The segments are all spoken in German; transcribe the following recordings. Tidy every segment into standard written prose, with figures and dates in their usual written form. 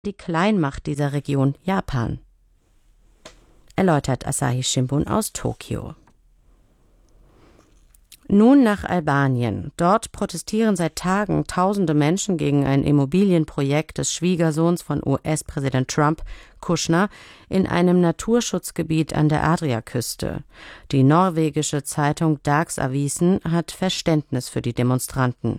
die Kleinmacht dieser Region, Japan. Erläutert Asahi Shimbun aus Tokio. Nun nach Albanien. Dort protestieren seit Tagen tausende Menschen gegen ein Immobilienprojekt des Schwiegersohns von US-Präsident Trump, Kushner, in einem Naturschutzgebiet an der Adriaküste. Die norwegische Zeitung Dagsavisen hat Verständnis für die Demonstranten.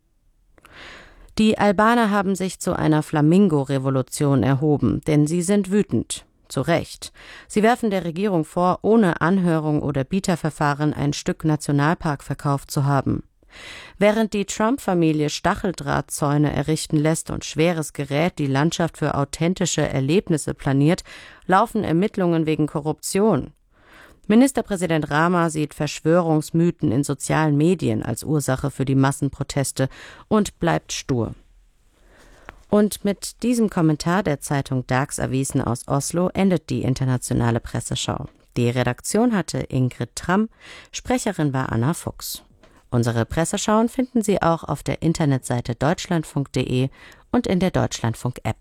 Die Albaner haben sich zu einer Flamingo-Revolution erhoben, denn sie sind wütend. Zu Recht. Sie werfen der Regierung vor, ohne Anhörung oder Bieterverfahren ein Stück Nationalpark verkauft zu haben. Während die Trump-Familie Stacheldrahtzäune errichten lässt und schweres Gerät die Landschaft für authentische Erlebnisse planiert, laufen Ermittlungen wegen Korruption. Ministerpräsident Rama sieht Verschwörungsmythen in sozialen Medien als Ursache für die Massenproteste und bleibt stur. Und mit diesem Kommentar der Zeitung Dagsavisen aus Oslo endet die internationale Presseschau. Die Redaktion hatte Ingrid Tramm, Sprecherin war Anna Fuchs. Unsere Presseschauen finden Sie auch auf der Internetseite deutschlandfunk.de und in der Deutschlandfunk-App.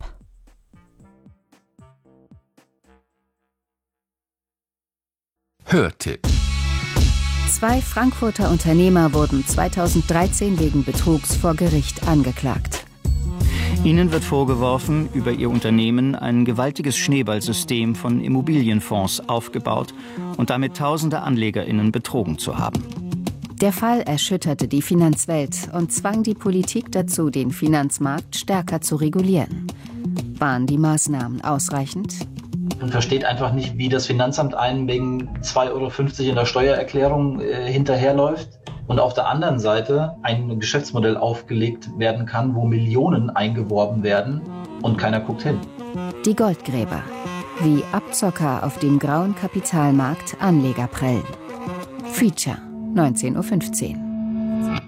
Hörtipp. 2 Frankfurter Unternehmer wurden 2013 wegen Betrugs vor Gericht angeklagt. Ihnen wird vorgeworfen, über ihr Unternehmen ein gewaltiges Schneeballsystem von Immobilienfonds aufgebaut und damit tausende AnlegerInnen betrogen zu haben. Der Fall erschütterte die Finanzwelt und zwang die Politik dazu, den Finanzmarkt stärker zu regulieren. Waren die Maßnahmen ausreichend? Man versteht einfach nicht, wie das Finanzamt einen wegen 2,50 € in der Steuererklärung hinterherläuft. Und auf der anderen Seite ein Geschäftsmodell aufgelegt werden kann, wo Millionen eingeworben werden und keiner guckt hin. Die Goldgräber. Wie Abzocker auf dem grauen Kapitalmarkt Anleger prellen. Feature, 19:15 Uhr.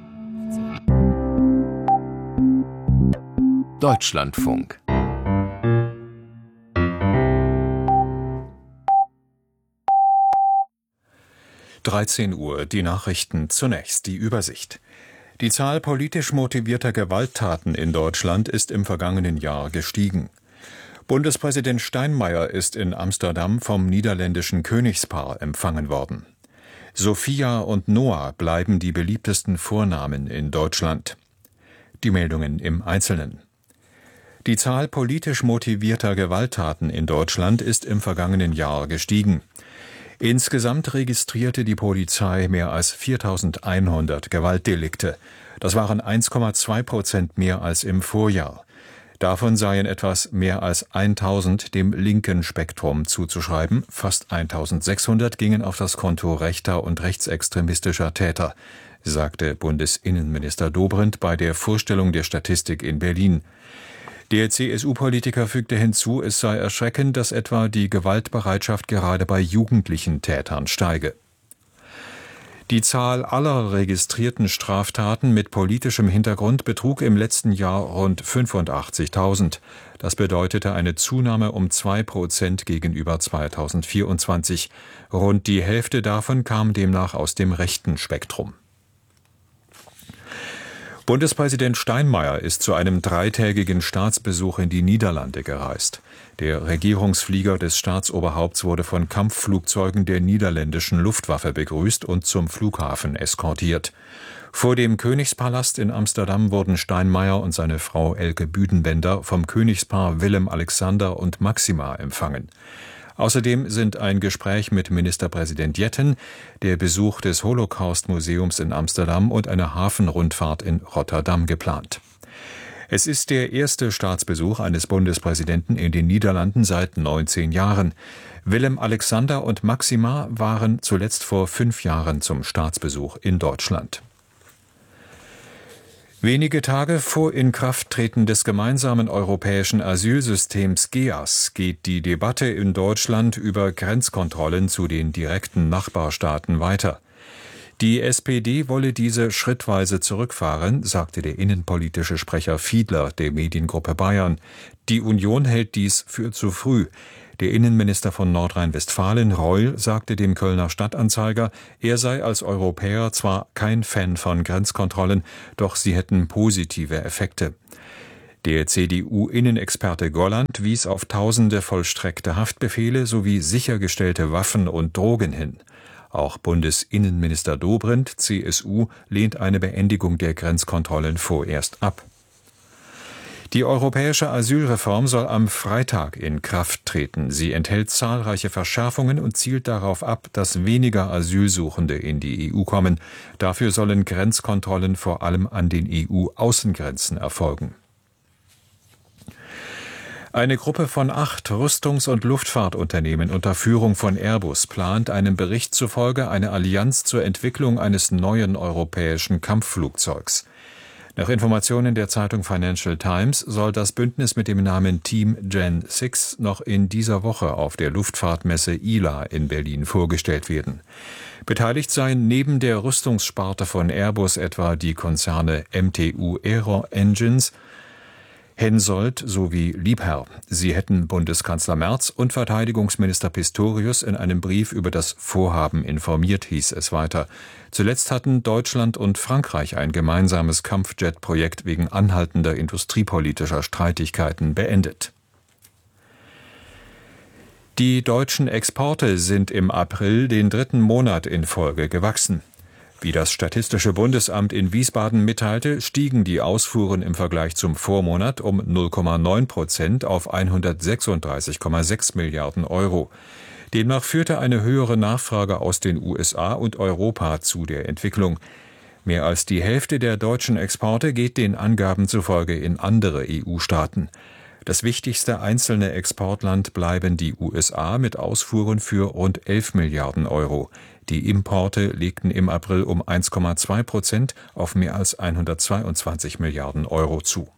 Deutschlandfunk. Uhr, die Nachrichten zunächst, die Übersicht. Die Zahl politisch motivierter Gewalttaten in Deutschland ist im vergangenen Jahr gestiegen. Bundespräsident Steinmeier ist in Amsterdam vom niederländischen Königspaar empfangen worden. Sophia und Noah bleiben die beliebtesten Vornamen in Deutschland. Die Meldungen im Einzelnen. Die Zahl politisch motivierter Gewalttaten in Deutschland ist im vergangenen Jahr gestiegen. Insgesamt registrierte die Polizei mehr als 4.100 Gewaltdelikte. Das waren 1,2% mehr als im Vorjahr. Davon seien etwas mehr als 1.000 dem linken Spektrum zuzuschreiben. Fast 1.600 gingen auf das Konto rechter und rechtsextremistischer Täter, sagte Bundesinnenminister Dobrindt bei der Vorstellung der Statistik in Berlin. Der CSU-Politiker fügte hinzu, es sei erschreckend, dass etwa die Gewaltbereitschaft gerade bei jugendlichen Tätern steige. Die Zahl aller registrierten Straftaten mit politischem Hintergrund betrug im letzten Jahr rund 85.000. Das bedeutete eine Zunahme um 2% gegenüber 2024. Rund die Hälfte davon kam demnach aus dem rechten Spektrum. Bundespräsident Steinmeier ist zu einem 3-tägigen Staatsbesuch in die Niederlande gereist. Der Regierungsflieger des Staatsoberhaupts wurde von Kampfflugzeugen der niederländischen Luftwaffe begrüßt und zum Flughafen eskortiert. Vor dem Königspalast in Amsterdam wurden Steinmeier und seine Frau Elke Büdenbender vom Königspaar Willem-Alexander und Maxima empfangen. Außerdem sind ein Gespräch mit Ministerpräsident Jetten, der Besuch des Holocaust-Museums in Amsterdam und eine Hafenrundfahrt in Rotterdam geplant. Es ist der erste Staatsbesuch eines Bundespräsidenten in den Niederlanden seit 19 Jahren. Willem-Alexander und Maxima waren zuletzt vor 5 Jahren zum Staatsbesuch in Deutschland. Wenige Tage vor Inkrafttreten des gemeinsamen europäischen Asylsystems GEAS geht die Debatte in Deutschland über Grenzkontrollen zu den direkten Nachbarstaaten weiter. Die SPD wolle diese schrittweise zurückfahren, sagte der innenpolitische Sprecher Fiedler der Mediengruppe Bayern. Die Union hält dies für zu früh. Der Innenminister von Nordrhein-Westfalen, Reul, sagte dem Kölner Stadtanzeiger, er sei als Europäer zwar kein Fan von Grenzkontrollen, doch sie hätten positive Effekte. Der CDU-Innenexperte Golland wies auf tausende vollstreckte Haftbefehle sowie sichergestellte Waffen und Drogen hin. Auch Bundesinnenminister Dobrindt, CSU, lehnt eine Beendigung der Grenzkontrollen vorerst ab. Die europäische Asylreform soll am Freitag in Kraft treten. Sie enthält zahlreiche Verschärfungen und zielt darauf ab, dass weniger Asylsuchende in die EU kommen. Dafür sollen Grenzkontrollen vor allem an den EU-Außengrenzen erfolgen. Eine Gruppe von 8 Rüstungs- und Luftfahrtunternehmen unter Führung von Airbus plant einem Bericht zufolge eine Allianz zur Entwicklung eines neuen europäischen Kampfflugzeugs. Nach Informationen der Zeitung Financial Times soll das Bündnis mit dem Namen Team Gen 6 noch in dieser Woche auf der Luftfahrtmesse ILA in Berlin vorgestellt werden. Beteiligt seien neben der Rüstungssparte von Airbus etwa die Konzerne MTU Aero Engines, Hensoldt sowie Liebherr. Sie hätten Bundeskanzler Merz und Verteidigungsminister Pistorius in einem Brief über das Vorhaben informiert, hieß es weiter. Zuletzt hatten Deutschland und Frankreich ein gemeinsames Kampfjet-Projekt wegen anhaltender industriepolitischer Streitigkeiten beendet. Die deutschen Exporte sind im April den 3. Monat in Folge gewachsen. Wie das Statistische Bundesamt in Wiesbaden mitteilte, stiegen die Ausfuhren im Vergleich zum Vormonat um 0,9% auf 136,6 Milliarden Euro. Demnach führte eine höhere Nachfrage aus den USA und Europa zu der Entwicklung. Mehr als die Hälfte der deutschen Exporte geht den Angaben zufolge in andere EU-Staaten. Das wichtigste einzelne Exportland bleiben die USA mit Ausfuhren für rund 11 Milliarden Euro. Die Importe legten im April um 1,2% auf mehr als 122 Milliarden Euro zu.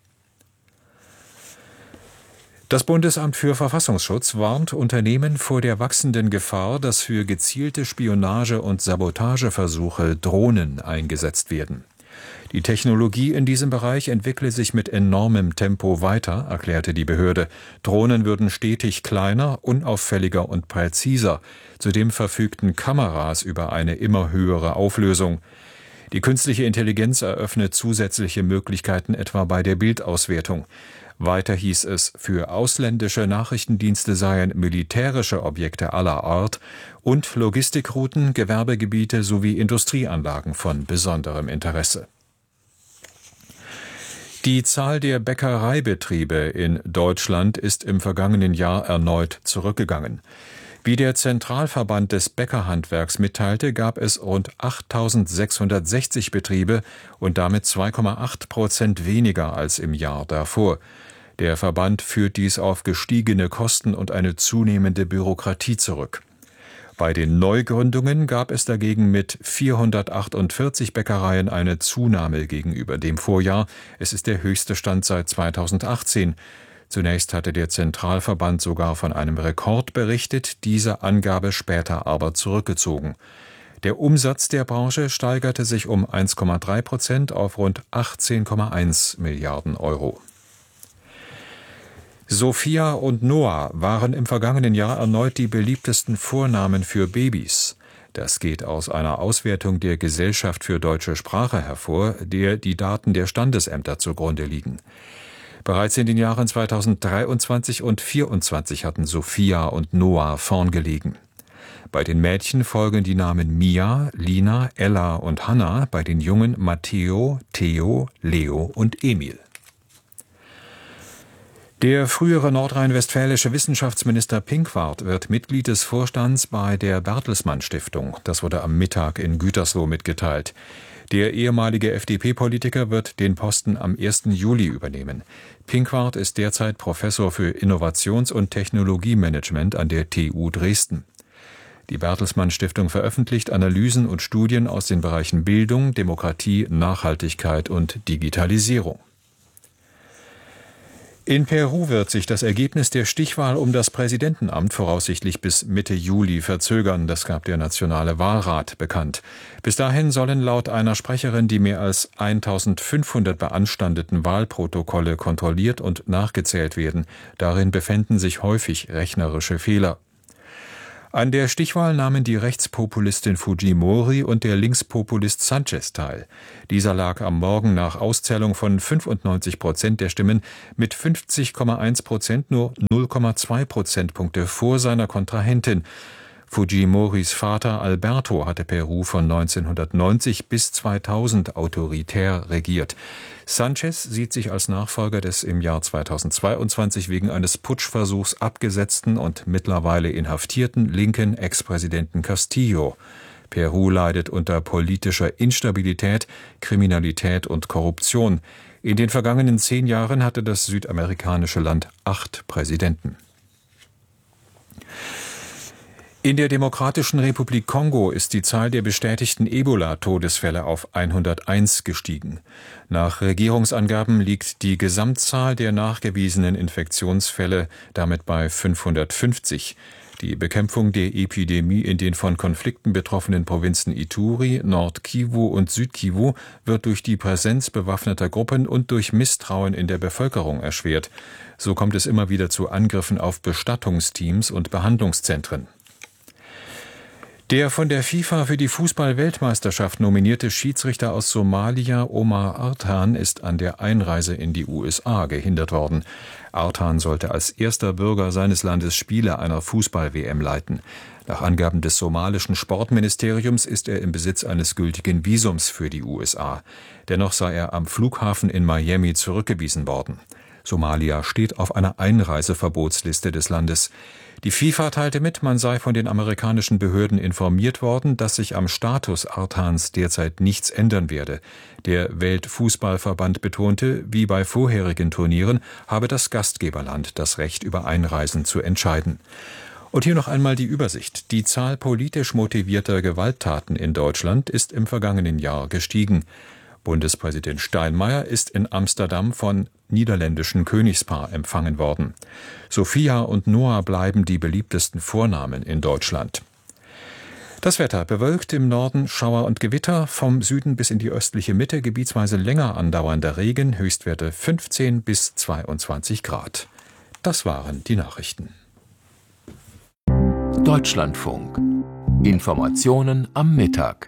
Das Bundesamt für Verfassungsschutz warnt Unternehmen vor der wachsenden Gefahr, dass für gezielte Spionage- und Sabotageversuche Drohnen eingesetzt werden. Die Technologie in diesem Bereich entwickle sich mit enormem Tempo weiter, erklärte die Behörde. Drohnen würden stetig kleiner, unauffälliger und präziser. Zudem verfügten Kameras über eine immer höhere Auflösung. Die künstliche Intelligenz eröffnet zusätzliche Möglichkeiten etwa bei der Bildauswertung. Weiter hieß es, für ausländische Nachrichtendienste seien militärische Objekte aller Art und Logistikrouten, Gewerbegebiete sowie Industrieanlagen von besonderem Interesse. Die Zahl der Bäckereibetriebe in Deutschland ist im vergangenen Jahr erneut zurückgegangen. Wie der Zentralverband des Bäckerhandwerks mitteilte, gab es rund 8.660 Betriebe und damit 2,8% weniger als im Jahr davor. Der Verband führt dies auf gestiegene Kosten und eine zunehmende Bürokratie zurück. Bei den Neugründungen gab es dagegen mit 448 Bäckereien eine Zunahme gegenüber dem Vorjahr. Es ist der höchste Stand seit 2018. Zunächst hatte der Zentralverband sogar von einem Rekord berichtet, diese Angabe später aber zurückgezogen. Der Umsatz der Branche steigerte sich um 1,3% auf rund 18,1 Milliarden Euro. Sophia und Noah waren im vergangenen Jahr erneut die beliebtesten Vornamen für Babys. Das geht aus einer Auswertung der Gesellschaft für deutsche Sprache hervor, der die Daten der Standesämter zugrunde liegen. Bereits in den Jahren 2023 und 2024 hatten Sophia und Noah vorn gelegen. Bei den Mädchen folgen die Namen Mia, Lina, Ella und Hannah, bei den Jungen Matteo, Theo, Leo und Emil. Der frühere nordrhein-westfälische Wissenschaftsminister Pinkwart wird Mitglied des Vorstands bei der Bertelsmann Stiftung. Das wurde am Mittag in Gütersloh mitgeteilt. Der ehemalige FDP-Politiker wird den Posten am 1. Juli übernehmen. Pinkwart ist derzeit Professor für Innovations- und Technologiemanagement an der TU Dresden. Die Bertelsmann Stiftung veröffentlicht Analysen und Studien aus den Bereichen Bildung, Demokratie, Nachhaltigkeit und Digitalisierung. In Peru wird sich das Ergebnis der Stichwahl um das Präsidentenamt voraussichtlich bis Mitte Juli verzögern, das gab der Nationale Wahlrat bekannt. Bis dahin sollen laut einer Sprecherin die mehr als 1500 beanstandeten Wahlprotokolle kontrolliert und nachgezählt werden. Darin befänden sich häufig rechnerische Fehler. An der Stichwahl nahmen die Rechtspopulistin Fujimori und der Linkspopulist Sanchez teil. Dieser lag am Morgen nach Auszählung von 95% der Stimmen mit 50,1% nur 0,2 Prozentpunkte vor seiner Kontrahentin. Fujimoris Vater Alberto hatte Peru von 1990 bis 2000 autoritär regiert. Sanchez sieht sich als Nachfolger des im Jahr 2022 wegen eines Putschversuchs abgesetzten und mittlerweile inhaftierten linken Ex-Präsidenten Castillo. Peru leidet unter politischer Instabilität, Kriminalität und Korruption. In den vergangenen 10 Jahren hatte das südamerikanische Land 8 Präsidenten. In der Demokratischen Republik Kongo ist die Zahl der bestätigten Ebola-Todesfälle auf 101 gestiegen. Nach Regierungsangaben liegt die Gesamtzahl der nachgewiesenen Infektionsfälle damit bei 550. Die Bekämpfung der Epidemie in den von Konflikten betroffenen Provinzen Ituri, Nord-Kivu und Süd-Kivu wird durch die Präsenz bewaffneter Gruppen und durch Misstrauen in der Bevölkerung erschwert. So kommt es immer wieder zu Angriffen auf Bestattungsteams und Behandlungszentren. Der von der FIFA für die Fußball-Weltmeisterschaft nominierte Schiedsrichter aus Somalia Omar Artan ist an der Einreise in die USA gehindert worden. Artan sollte als erster Bürger seines Landes Spiele einer Fußball-WM leiten. Nach Angaben des somalischen Sportministeriums ist er im Besitz eines gültigen Visums für die USA. Dennoch sei er am Flughafen in Miami zurückgewiesen worden. Somalia steht auf einer Einreiseverbotsliste des Landes. Die FIFA teilte mit, man sei von den amerikanischen Behörden informiert worden, dass sich am Status Artans derzeit nichts ändern werde. Der Weltfußballverband betonte, wie bei vorherigen Turnieren habe das Gastgeberland das Recht, über Einreisen zu entscheiden. Und hier noch einmal die Übersicht. Die Zahl politisch motivierter Gewalttaten in Deutschland ist im vergangenen Jahr gestiegen. Bundespräsident Steinmeier ist in Amsterdam von niederländischen Königspaar empfangen worden. Sophia und Noah bleiben die beliebtesten Vornamen in Deutschland. Das Wetter: bewölkt, im Norden Schauer und Gewitter, vom Süden bis in die östliche Mitte gebietsweise länger andauernder Regen, Höchstwerte 15 bis 22 Grad. Das waren die Nachrichten. Deutschlandfunk. Informationen am Mittag.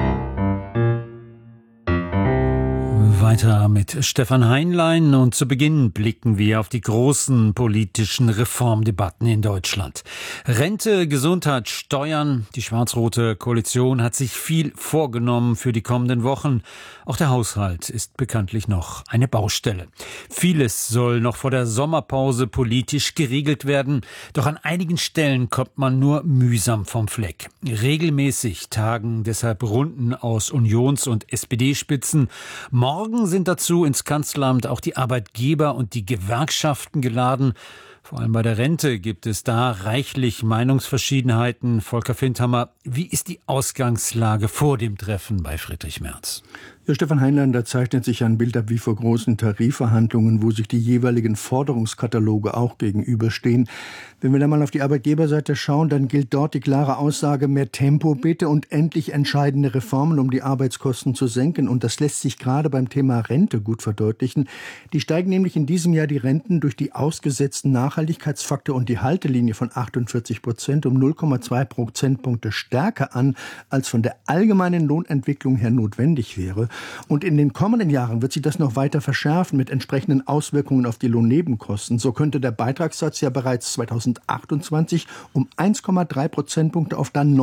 Weiter mit Stefan Heinlein, und zu Beginn blicken wir auf die großen politischen Reformdebatten in Deutschland. Rente, Gesundheit, Steuern. Die schwarz-rote Koalition hat sich viel vorgenommen für die kommenden Wochen. Auch der Haushalt ist bekanntlich noch eine Baustelle. Vieles soll noch vor der Sommerpause politisch geregelt werden, doch an einigen Stellen kommt man nur mühsam vom Fleck. Regelmäßig tagen deshalb Runden aus Unions- und SPD-Spitzen. Morgen sind dazu ins Kanzleramt auch die Arbeitgeber und die Gewerkschaften geladen. Vor allem bei der Rente gibt es da reichlich Meinungsverschiedenheiten. Volker Findhammer, wie ist die Ausgangslage vor dem Treffen bei Friedrich Merz? Ja, Stefan Heinlein, da zeichnet sich ein Bild ab wie vor großen Tarifverhandlungen, wo sich die jeweiligen Forderungskataloge auch gegenüberstehen. Wenn wir da mal auf die Arbeitgeberseite schauen, dann gilt dort die klare Aussage: mehr Tempo bitte und endlich entscheidende Reformen, um die Arbeitskosten zu senken. Und das lässt sich gerade beim Thema Rente gut verdeutlichen. Die steigen nämlich in diesem Jahr die Renten durch die ausgesetzten Nachhaltigkeitsfaktor und die Haltelinie von 48% um 0,2 Prozentpunkte stärker an, als von der allgemeinen Lohnentwicklung her notwendig wäre. Und in den kommenden Jahren wird sich das noch weiter verschärfen mit entsprechenden Auswirkungen auf die Lohnnebenkosten. So könnte der Beitragssatz ja bereits 2028 um 1,3 Prozentpunkte auf dann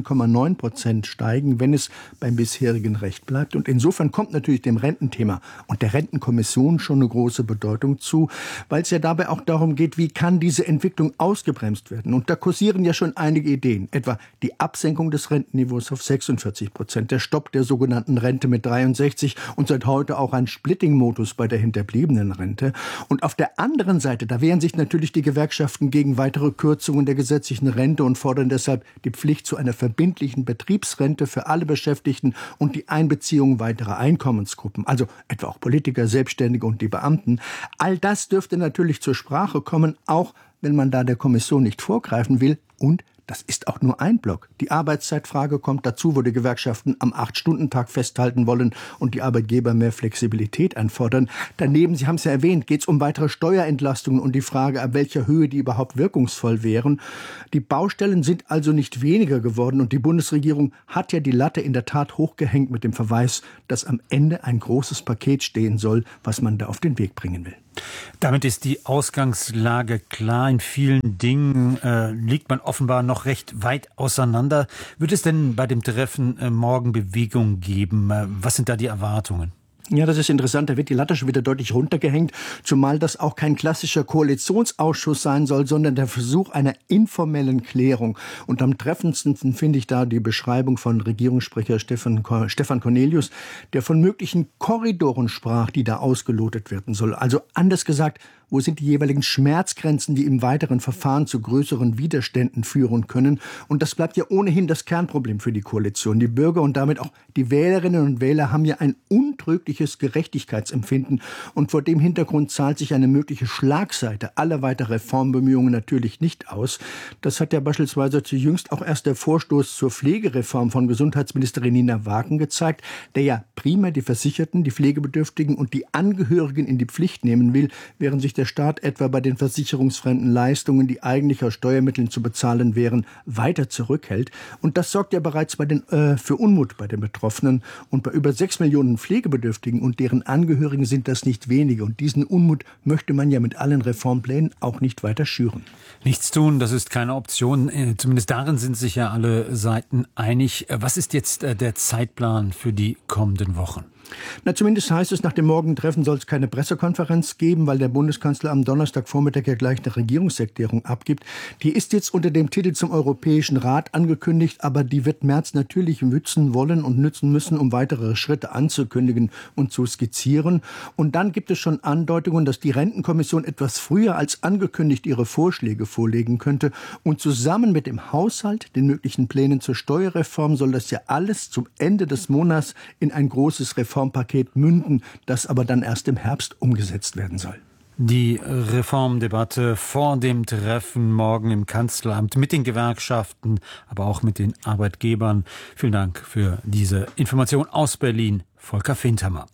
19,9% steigen, wenn es beim bisherigen Recht bleibt. Und insofern kommt natürlich dem Rententhema und der Rentenkommission schon eine große Bedeutung zu, weil es ja dabei auch darum geht, wie kann diese Entwicklung ausgebremst werden. Und da kursieren ja schon einige Ideen, etwa die Absenkung des Rentenniveaus auf 46%, der Stopp der sogenannten Rente mit 63 und seit heute auch ein Splitting-Modus bei der hinterbliebenen Rente. Und auf der anderen Seite, da wehren sich natürlich die Gewerkschaften gegen weitere Kürzungen der gesetzlichen Rente und fordern deshalb die Pflicht zu einer verbindlichen Betriebsrente für alle Beschäftigten und die Einbeziehung weiterer Einkommensgruppen, also etwa auch Politiker, Selbstständige und die Beamten. All das dürfte natürlich zur Sprache kommen, auch wenn man da der Kommission nicht vorgreifen will. Und Das ist auch nur ein Block. Die Arbeitszeitfrage kommt dazu, wo die Gewerkschaften am 8-Stunden-Tag festhalten wollen und die Arbeitgeber mehr Flexibilität einfordern. Daneben, Sie haben es ja erwähnt, geht es um weitere Steuerentlastungen und die Frage, ab welcher Höhe die überhaupt wirkungsvoll wären. Die Baustellen sind also nicht weniger geworden und die Bundesregierung hat ja die Latte in der Tat hochgehängt mit dem Verweis, dass am Ende ein großes Paket stehen soll, was man da auf den Weg bringen will. Damit ist die Ausgangslage klar. In vielen Dingen liegt man offenbar noch recht weit auseinander. Wird es denn bei dem Treffen morgen Bewegung geben? Was sind da die Erwartungen? Ja, das ist interessant. Da wird die Latte schon wieder deutlich runtergehängt, zumal das auch kein klassischer Koalitionsausschuss sein soll, sondern der Versuch einer informellen Klärung. Und am treffendsten finde ich da die Beschreibung von Regierungssprecher Stefan Cornelius, der von möglichen Korridoren sprach, die da ausgelotet werden soll. Also anders gesagt, wo sind die jeweiligen Schmerzgrenzen, die im weiteren Verfahren zu größeren Widerständen führen können? Und das bleibt ja ohnehin das Kernproblem für die Koalition. Die Bürger und damit auch die Wählerinnen und Wähler haben ja ein untrügliches Gerechtigkeitsempfinden. Und vor dem Hintergrund zahlt sich eine mögliche Schlagseite aller weiteren Reformbemühungen natürlich nicht aus. Das hat ja beispielsweise jüngst auch erst der Vorstoß zur Pflegereform von Gesundheitsministerin Nina Wagen gezeigt, der ja primär die Versicherten, die Pflegebedürftigen und die Angehörigen in die Pflicht nehmen will, während sich der Staat etwa bei den versicherungsfremden Leistungen, die eigentlich aus Steuermitteln zu bezahlen wären, weiter zurückhält. Und das sorgt ja bereits für Unmut bei den Betroffenen. Und bei über 6 Millionen Pflegebedürftigen und deren Angehörigen sind das nicht wenige. Und diesen Unmut möchte man ja mit allen Reformplänen auch nicht weiter schüren. Nichts tun, das ist keine Option. Zumindest darin sind sich ja alle Seiten einig. Was ist jetzt der Zeitplan für die kommenden Wochen? Na, zumindest heißt es, nach dem Morgentreffen soll es keine Pressekonferenz geben, weil der Bundeskanzler am Donnerstagvormittag ja gleich eine Regierungserklärung abgibt. Die ist jetzt unter dem Titel zum Europäischen Rat angekündigt, aber die wird Merz natürlich nützen wollen und nützen müssen, um weitere Schritte anzukündigen und zu skizzieren. Und dann gibt es schon Andeutungen, dass die Rentenkommission etwas früher als angekündigt ihre Vorschläge vorlegen könnte. Und zusammen mit dem Haushalt, den möglichen Plänen zur Steuerreform, soll das ja alles zum Ende des Monats in ein großes Reformpaket münden, das aber dann erst im Herbst umgesetzt werden soll. Die Reformdebatte vor dem Treffen morgen im Kanzleramt mit den Gewerkschaften, aber auch mit den Arbeitgebern. Vielen Dank für diese Information aus Berlin, Volker Findhammer.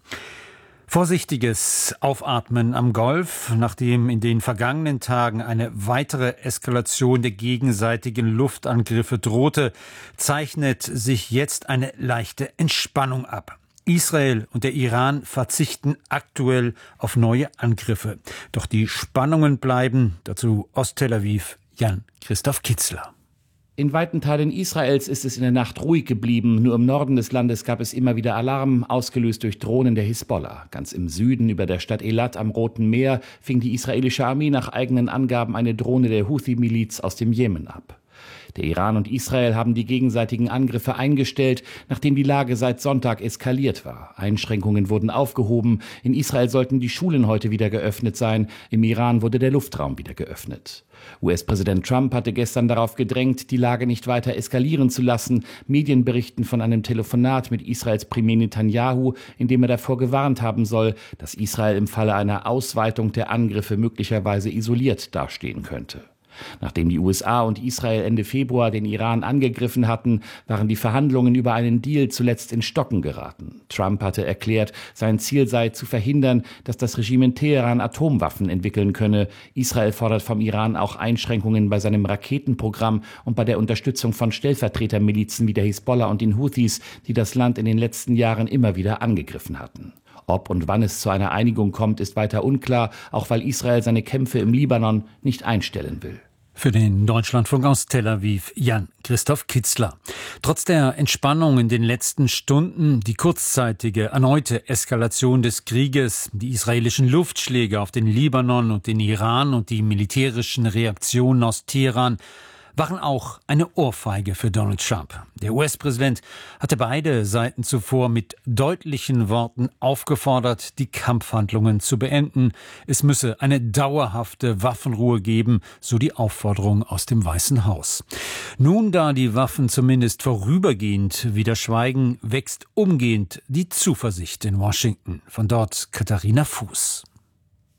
Vorsichtiges Aufatmen am Golf, nachdem in den vergangenen Tagen eine weitere Eskalation der gegenseitigen Luftangriffe drohte, zeichnet sich jetzt eine leichte Entspannung ab. Israel und der Iran verzichten aktuell auf neue Angriffe. Doch die Spannungen bleiben. Dazu aus Tel Aviv Jan-Christoph Kitzler. In weiten Teilen Israels ist es in der Nacht ruhig geblieben. Nur im Norden des Landes gab es immer wieder Alarm, ausgelöst durch Drohnen der Hisbollah. Ganz im Süden, über der Stadt Eilat am Roten Meer, fing die israelische Armee nach eigenen Angaben eine Drohne der Houthi-Miliz aus dem Jemen ab. Der Iran und Israel haben die gegenseitigen Angriffe eingestellt, nachdem die Lage seit Sonntag eskaliert war. Einschränkungen wurden aufgehoben. In Israel sollten die Schulen heute wieder geöffnet sein. Im Iran wurde der Luftraum wieder geöffnet. US-Präsident Trump hatte gestern darauf gedrängt, die Lage nicht weiter eskalieren zu lassen. Medien berichten von einem Telefonat mit Israels Premier Netanyahu, in dem er davor gewarnt haben soll, dass Israel im Falle einer Ausweitung der Angriffe möglicherweise isoliert dastehen könnte. Nachdem die USA und Israel Ende Februar den Iran angegriffen hatten, waren die Verhandlungen über einen Deal zuletzt in Stocken geraten. Trump hatte erklärt, sein Ziel sei zu verhindern, dass das Regime in Teheran Atomwaffen entwickeln könne. Israel fordert vom Iran auch Einschränkungen bei seinem Raketenprogramm und bei der Unterstützung von Stellvertretermilizen wie der Hisbollah und den Houthis, die das Land in den letzten Jahren immer wieder angegriffen hatten. Ob und wann es zu einer Einigung kommt, ist weiter unklar, auch weil Israel seine Kämpfe im Libanon nicht einstellen will. Für den Deutschlandfunk aus Tel Aviv, Jan-Christoph Kitzler. Trotz der Entspannung in den letzten Stunden, die kurzzeitige erneute Eskalation des Krieges, die israelischen Luftschläge auf den Libanon und den Iran und die militärischen Reaktionen aus Teheran waren auch eine Ohrfeige für Donald Trump. Der US-Präsident hatte beide Seiten zuvor mit deutlichen Worten aufgefordert, die Kampfhandlungen zu beenden. Es müsse eine dauerhafte Waffenruhe geben, so die Aufforderung aus dem Weißen Haus. Nun, da die Waffen zumindest vorübergehend wieder schweigen, wächst umgehend die Zuversicht in Washington. Von dort Katharina Fuß.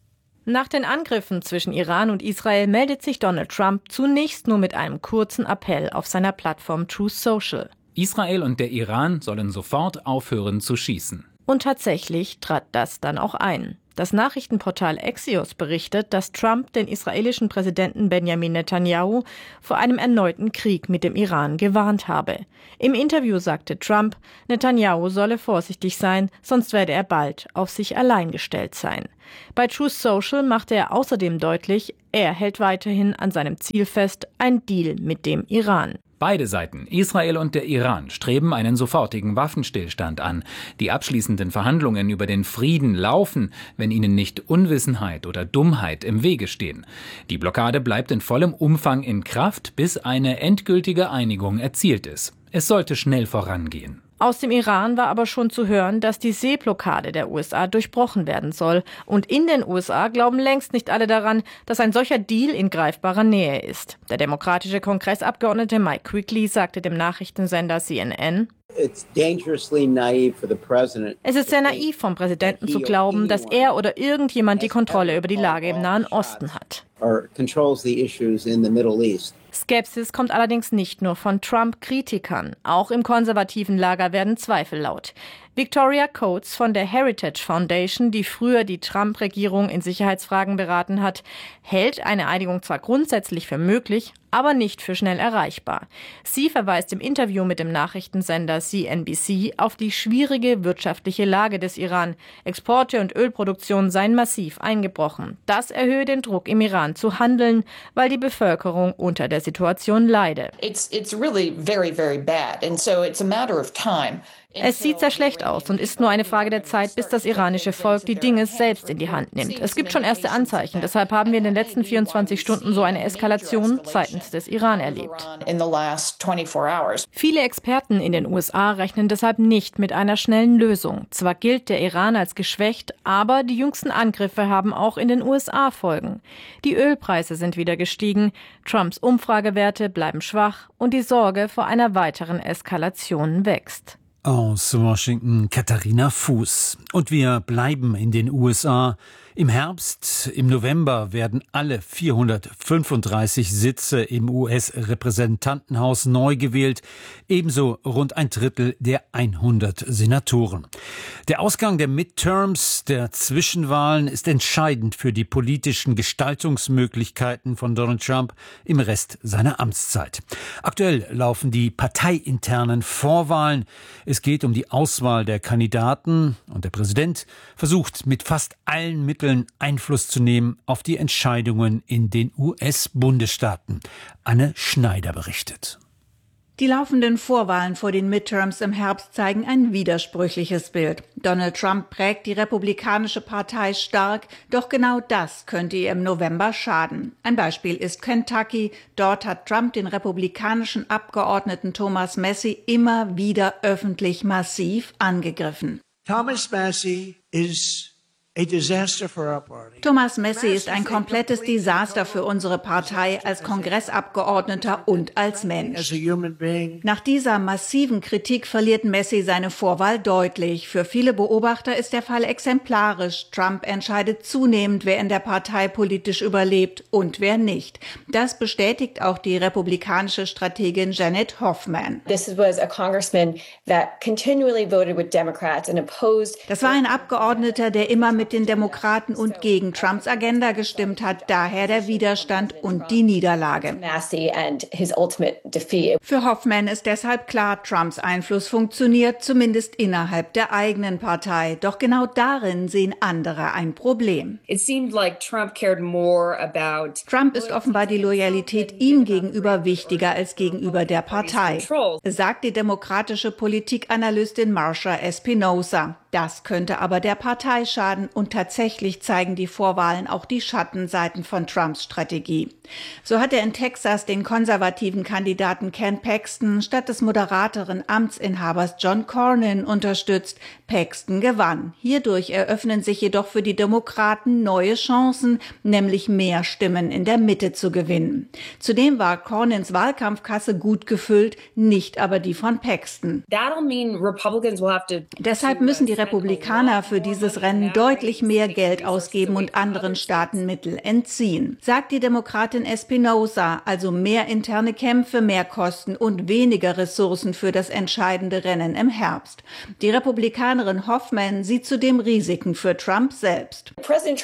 Nach den Angriffen zwischen Iran und Israel meldet sich Donald Trump zunächst nur mit einem kurzen Appell auf seiner Plattform Truth Social. Israel und der Iran sollen sofort aufhören zu schießen. Und tatsächlich trat das dann auch ein. Das Nachrichtenportal Axios berichtet, dass Trump den israelischen Präsidenten Benjamin Netanyahu vor einem erneuten Krieg mit dem Iran gewarnt habe. Im Interview sagte Trump, Netanyahu solle vorsichtig sein, sonst werde er bald auf sich allein gestellt sein. Bei Truth Social machte er außerdem deutlich, er hält weiterhin an seinem Ziel fest, ein Deal mit dem Iran. Beide Seiten, Israel und der Iran, streben einen sofortigen Waffenstillstand an. Die abschließenden Verhandlungen über den Frieden laufen, wenn ihnen nicht Unwissenheit oder Dummheit im Wege stehen. Die Blockade bleibt in vollem Umfang in Kraft, bis eine endgültige Einigung erzielt ist. Es sollte schnell vorangehen. Aus dem Iran war aber schon zu hören, dass die Seeblockade der USA durchbrochen werden soll. Und in den USA glauben längst nicht alle daran, dass ein solcher Deal in greifbarer Nähe ist. Der demokratische Kongressabgeordnete Mike Quigley sagte dem Nachrichtensender CNN: Es ist sehr naiv vom Präsidenten zu glauben, dass er oder irgendjemand die Kontrolle über die Lage im Nahen Osten hat. Skepsis kommt allerdings nicht nur von Trump-Kritikern. Auch im konservativen Lager werden Zweifel laut. Victoria Coates von der Heritage Foundation, die früher die Trump-Regierung in Sicherheitsfragen beraten hat, hält eine Einigung zwar grundsätzlich für möglich, aber nicht für schnell erreichbar. Sie verweist im Interview mit dem Nachrichtensender CNBC auf die schwierige wirtschaftliche Lage des Iran. Exporte und Ölproduktion seien massiv eingebrochen. Das erhöhe den Druck im Iran zu handeln, weil die Bevölkerung unter der Situation leide. It's really very, very bad. And so it's a matter of time. Es sieht sehr schlecht aus und ist nur eine Frage der Zeit, bis das iranische Volk die Dinge selbst in die Hand nimmt. Es gibt schon erste Anzeichen. Deshalb haben wir in den letzten 24 Stunden so eine Eskalation seitens des Iran erlebt. Viele Experten in den USA rechnen deshalb nicht mit einer schnellen Lösung. Zwar gilt der Iran als geschwächt, aber die jüngsten Angriffe haben auch in den USA Folgen. Die Ölpreise sind wieder gestiegen, Trumps Umfragewerte bleiben schwach und die Sorge vor einer weiteren Eskalation wächst. Aus Washington Katharina Fuß. Und wir bleiben in den USA. Im Herbst, im November werden alle 435 Sitze im US-Repräsentantenhaus neu gewählt, ebenso rund ein Drittel der 100 Senatoren. Der Ausgang der Midterms, der Zwischenwahlen, ist entscheidend für die politischen Gestaltungsmöglichkeiten von Donald Trump im Rest seiner Amtszeit. Aktuell laufen die parteiinternen Vorwahlen. Es geht um die Auswahl der Kandidaten und der Präsident versucht mit fast allen Mitteln Einfluss zu nehmen auf die Entscheidungen in den US-Bundesstaaten. Anne Schneider berichtet. Die laufenden Vorwahlen vor den Midterms im Herbst zeigen ein widersprüchliches Bild. Donald Trump prägt die Republikanische Partei stark, doch genau das könnte ihr im November schaden. Ein Beispiel ist Kentucky. Dort hat Trump den republikanischen Abgeordneten Thomas Massie immer wieder öffentlich massiv angegriffen. Thomas Massie ist ein komplettes Desaster für unsere Partei als Kongressabgeordneter und als Mensch. Nach dieser massiven Kritik verliert Massie seine Vorwahl deutlich. Für viele Beobachter ist der Fall exemplarisch. Trump entscheidet zunehmend, wer in der Partei politisch überlebt und wer nicht. Das bestätigt auch die republikanische Strategin Janet Hoffman. Das war ein Abgeordneter, der immer mit den Demokraten und gegen Trumps Agenda gestimmt hat, daher der Widerstand und die Niederlage. Für Hoffman ist deshalb klar, Trumps Einfluss funktioniert, zumindest innerhalb der eigenen Partei. Doch genau darin sehen andere ein Problem. Trump ist offenbar die Loyalität ihm gegenüber wichtiger als gegenüber der Partei, sagt die demokratische Politikanalystin Marsha Espinosa. Das könnte aber der Partei schaden und tatsächlich zeigen die Vorwahlen auch die Schattenseiten von Trumps Strategie. So hat er in Texas den konservativen Kandidaten Ken Paxton statt des moderateren Amtsinhabers John Cornyn unterstützt. Paxton gewann. Hierdurch eröffnen sich jedoch für die Demokraten neue Chancen, nämlich mehr Stimmen in der Mitte zu gewinnen. Zudem war Cornyns Wahlkampfkasse gut gefüllt, nicht aber die von Paxton. Deshalb müssen die Republikaner für dieses Rennen deutlich mehr Geld ausgeben und anderen Staaten Mittel entziehen, sagt die Demokratin Espinosa, also mehr interne Kämpfe, mehr Kosten und weniger Ressourcen für das entscheidende Rennen im Herbst. Die Republikanerin Hoffman sieht zudem Risiken für Trump selbst. Präsident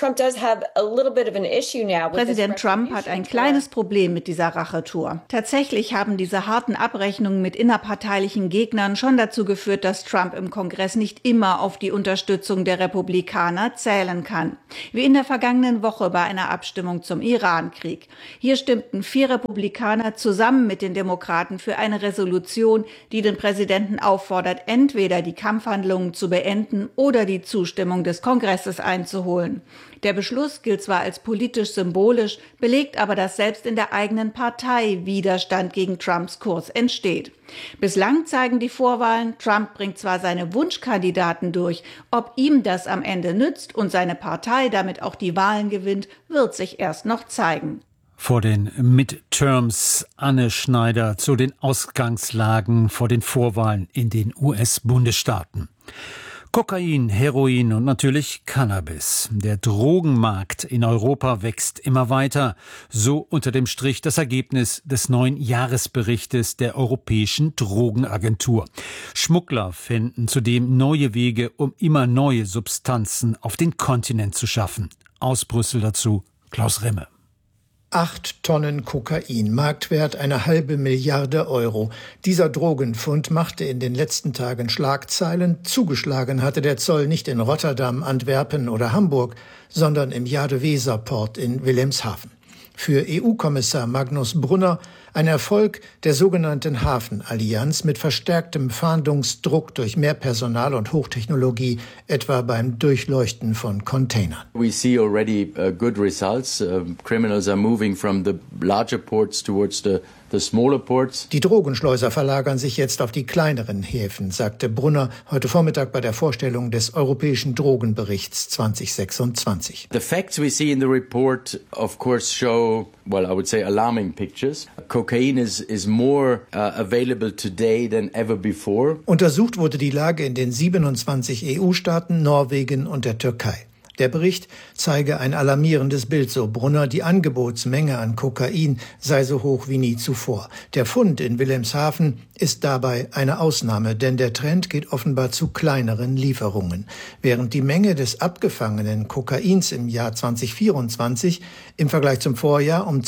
Trump hat ein kleines Problem mit dieser Rachetour. Tatsächlich haben diese harten Abrechnungen mit innerparteilichen Gegnern schon dazu geführt, dass Trump im Kongress nicht immer auf die Unterstützung der Republikaner zählen kann. Wie in der vergangenen Woche bei einer Abstimmung zum Irankrieg. Hier stimmten 4 Republikaner zusammen mit den Demokraten für eine Resolution, die den Präsidenten auffordert, entweder die Kampfhandlungen zu beenden oder die Zustimmung des Kongresses einzuholen. Der Beschluss gilt zwar als politisch symbolisch, belegt aber, dass selbst in der eigenen Partei Widerstand gegen Trumps Kurs entsteht. Bislang zeigen die Vorwahlen, Trump bringt zwar seine Wunschkandidaten durch, ob ihm das am Ende nützt und seine Partei damit auch die Wahlen gewinnt, wird sich erst noch zeigen. Vor den Midterms Anne Schneider zu den Ausgangslagen vor den Vorwahlen in den US-Bundesstaaten. Kokain, Heroin und natürlich Cannabis. Der Drogenmarkt in Europa wächst immer weiter. So unter dem Strich das Ergebnis des neuen Jahresberichtes der Europäischen Drogenagentur. Schmuggler finden zudem neue Wege, um immer neue Substanzen auf den Kontinent zu schaffen. Aus Brüssel dazu Klaus Remme. 8 Tonnen Kokain, Marktwert 1,5 Milliarde Euro. Dieser Drogenfund machte in den letzten Tagen Schlagzeilen. Zugeschlagen hatte der Zoll nicht in Rotterdam, Antwerpen oder Hamburg, sondern im Jade-Weser-Port in Wilhelmshaven. Für EU-Kommissar Magnus Brunner ein Erfolg der sogenannten Hafenallianz mit verstärktem Fahndungsdruck durch mehr Personal und Hochtechnologie, etwa beim Durchleuchten von Containern. We see already good results. Criminals are moving from the larger ports towards the smaller ports. Die Drogenschleuser verlagern sich jetzt auf die kleineren Häfen, sagte Brunner heute Vormittag bei der Vorstellung des Europäischen Drogenberichts 2026. The facts we see in the report of course show, well, I would say alarming pictures. Cocaine is more available today than ever before. Untersucht wurde die Lage in den 27 EU-Staaten, Norwegen und der Türkei. Der Bericht zeige ein alarmierendes Bild, so Brunner. Die Angebotsmenge an Kokain sei so hoch wie nie zuvor. Der Fund in Wilhelmshaven ist dabei eine Ausnahme, denn der Trend geht offenbar zu kleineren Lieferungen. Während die Menge des abgefangenen Kokains im Jahr 2024 im Vergleich zum Vorjahr um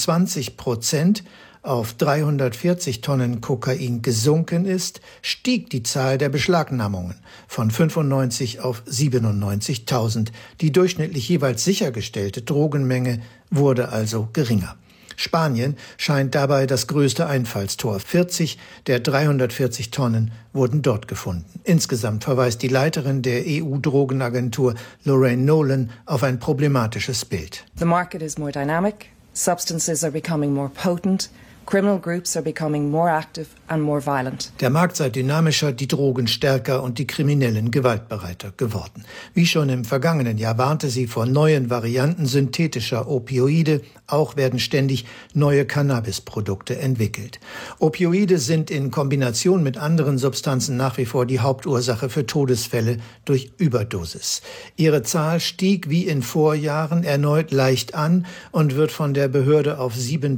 20% auf 340 Tonnen Kokain gesunken ist, stieg die Zahl der Beschlagnahmungen von 95 auf 97.000. Die durchschnittlich jeweils sichergestellte Drogenmenge wurde also geringer. Spanien scheint dabei das größte Einfallstor. 40 der 340 Tonnen wurden dort gefunden. Insgesamt verweist die Leiterin der EU-Drogenagentur Lorraine Nolan auf ein problematisches Bild. The market is more dynamic. Substances are becoming more potent. Criminal groups are becoming more active and more violent. Der Markt sei dynamischer, die Drogen stärker und die Kriminellen gewaltbereiter geworden. Wie schon im vergangenen Jahr warnte sie vor neuen Varianten synthetischer Opioide. Auch werden ständig neue Cannabisprodukte entwickelt. Opioide sind in Kombination mit anderen Substanzen nach wie vor die Hauptursache für Todesfälle durch Überdosis. Ihre Zahl stieg wie in Vorjahren erneut leicht an und wird von der Behörde auf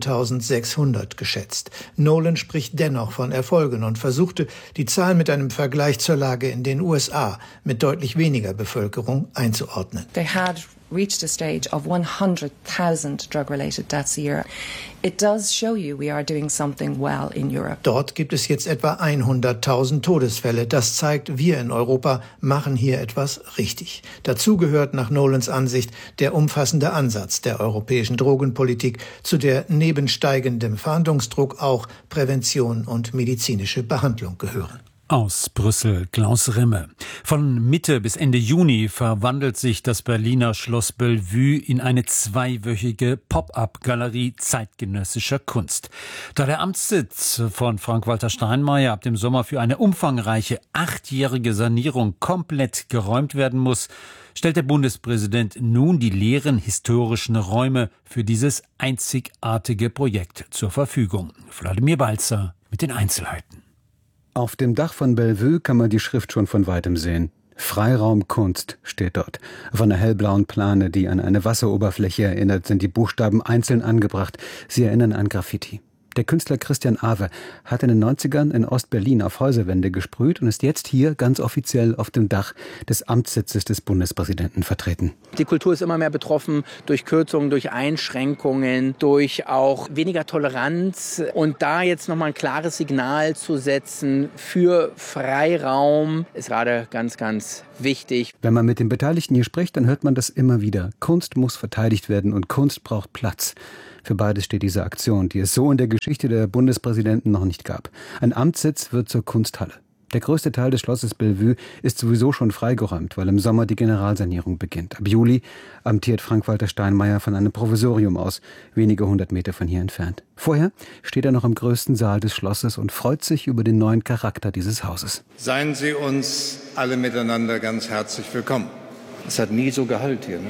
7.600 geschätzt. Nolan spricht dennoch von Erfolgen und versuchte, die Zahl mit einem Vergleich zur Lage in den USA mit deutlich weniger Bevölkerung einzuordnen. They had reached a stage of 100,000 drug-related deaths a year. It does show you we are doing something well in Europe. Dort gibt es jetzt etwa 100.000 Todesfälle. Das zeigt, wir in Europa machen hier etwas richtig. Dazu gehört nach Nolans Ansicht der umfassende Ansatz der europäischen Drogenpolitik, zu der neben steigendem Fahndungsdruck auch Prävention und medizinische Behandlung gehören. Aus Brüssel Klaus Rimme. Von Mitte bis Ende Juni verwandelt sich das Berliner Schloss Bellevue in eine 2-wöchige Pop-up-Galerie zeitgenössischer Kunst. Da der Amtssitz von Frank-Walter Steinmeier ab dem Sommer für eine umfangreiche 8-jährige Sanierung komplett geräumt werden muss, stellt der Bundespräsident nun die leeren historischen Räume für dieses einzigartige Projekt zur Verfügung. Wladimir Balzer mit den Einzelheiten. Auf dem Dach von Bellevue kann man die Schrift schon von weitem sehen. Freiraumkunst steht dort. Auf einer hellblauen Plane, die an eine Wasseroberfläche erinnert, sind die Buchstaben einzeln angebracht. Sie erinnern an Graffiti. Der Künstler Christian Awe hat in den 90ern in Ostberlin auf Häuserwände gesprüht und ist jetzt hier ganz offiziell auf dem Dach des Amtssitzes des Bundespräsidenten vertreten. Die Kultur ist immer mehr betroffen durch Kürzungen, durch Einschränkungen, durch auch weniger Toleranz. Und da jetzt nochmal ein klares Signal zu setzen für Freiraum ist gerade ganz, ganz wichtig. Wenn man mit den Beteiligten hier spricht, dann hört man das immer wieder. Kunst muss verteidigt werden und Kunst braucht Platz. Für beides steht diese Aktion, die es so in der Geschichte der Bundespräsidenten noch nicht gab. Ein Amtssitz wird zur Kunsthalle. Der größte Teil des Schlosses Bellevue ist sowieso schon freigeräumt, weil im Sommer die Generalsanierung beginnt. Ab Juli amtiert Frank-Walter Steinmeier von einem Provisorium aus, wenige 100 Meter von hier entfernt. Vorher steht er noch im größten Saal des Schlosses und freut sich über den neuen Charakter dieses Hauses. Seien Sie uns alle miteinander ganz herzlich willkommen. Es hat nie so gehallt hier, ne?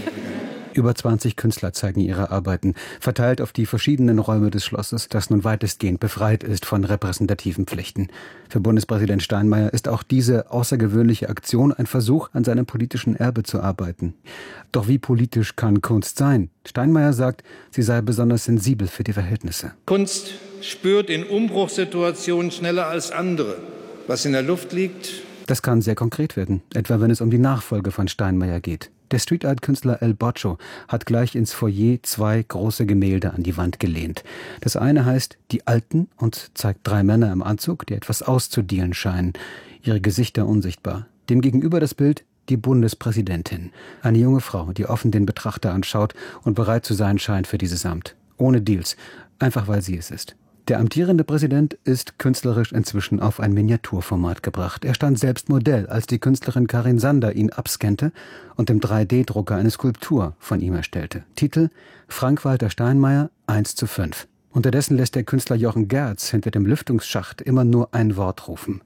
Über 20 Künstler zeigen ihre Arbeiten, verteilt auf die verschiedenen Räume des Schlosses, das nun weitestgehend befreit ist von repräsentativen Pflichten. Für Bundespräsident Steinmeier ist auch diese außergewöhnliche Aktion ein Versuch, an seinem politischen Erbe zu arbeiten. Doch wie politisch kann Kunst sein? Steinmeier sagt, sie sei besonders sensibel für die Verhältnisse. Kunst spürt in Umbruchssituationen schneller als andere, was in der Luft liegt. Das kann sehr konkret werden, etwa wenn es um die Nachfolge von Steinmeier geht. Der Street-Art-Künstler El Boccio hat gleich ins Foyer 2 große Gemälde an die Wand gelehnt. Das eine heißt Die Alten und zeigt 3 Männer im Anzug, die etwas auszudealen scheinen, ihre Gesichter unsichtbar. Demgegenüber das Bild Die Bundespräsidentin, eine junge Frau, die offen den Betrachter anschaut und bereit zu sein scheint für dieses Amt. Ohne Deals, einfach weil sie es ist. Der amtierende Präsident ist künstlerisch inzwischen auf ein Miniaturformat gebracht. Er stand selbst Modell, als die Künstlerin Karin Sander ihn abscannte und im 3D-Drucker eine Skulptur von ihm erstellte. Titel: Frank-Walter Steinmeier 1:5. Unterdessen lässt der Künstler Jochen Gerz hinter dem Lüftungsschacht immer nur ein Wort rufen.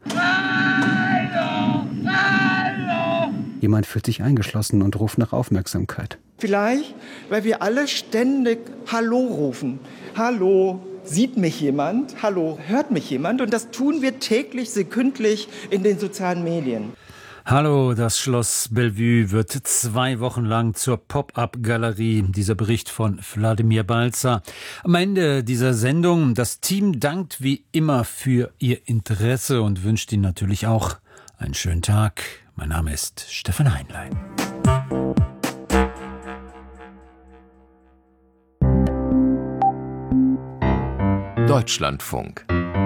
Hallo! Hallo! Jemand fühlt sich eingeschlossen und ruft nach Aufmerksamkeit. Vielleicht, weil wir alle ständig Hallo rufen. Hallo! Sieht mich jemand? Hallo, hört mich jemand? Und das tun wir täglich, sekündlich in den sozialen Medien. Hallo, das Schloss Bellevue wird 2 Wochen lang zur Pop-up-Galerie. Dieser Bericht von Wladimir Balzer. Am Ende dieser Sendung, das Team dankt wie immer für Ihr Interesse und wünscht Ihnen natürlich auch einen schönen Tag. Mein Name ist Stefan Heinlein. Deutschlandfunk.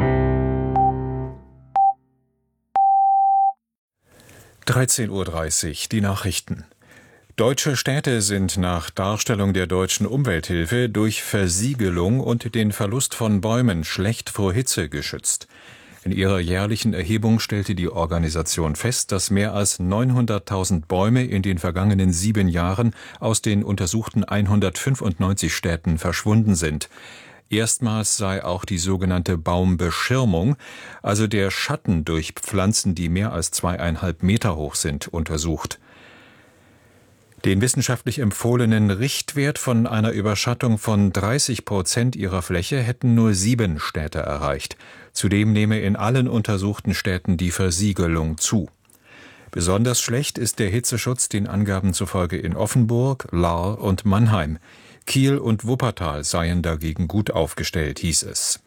(13:30 Uhr), die Nachrichten. Deutsche Städte sind nach Darstellung der Deutschen Umwelthilfe durch Versiegelung und den Verlust von Bäumen schlecht vor Hitze geschützt. In ihrer jährlichen Erhebung stellte die Organisation fest, dass mehr als 900.000 Bäume in den vergangenen 7 Jahren aus den untersuchten 195 Städten verschwunden sind. Erstmals sei auch die sogenannte Baumbeschirmung, also der Schatten durch Pflanzen, die mehr als 2,5 Meter hoch sind, untersucht. Den wissenschaftlich empfohlenen Richtwert von einer Überschattung von 30% ihrer Fläche hätten nur 7 Städte erreicht. Zudem nehme in allen untersuchten Städten die Versiegelung zu. Besonders schlecht ist der Hitzeschutz den Angaben zufolge in Offenburg, Lahr und Mannheim. Kiel und Wuppertal seien dagegen gut aufgestellt, hieß es.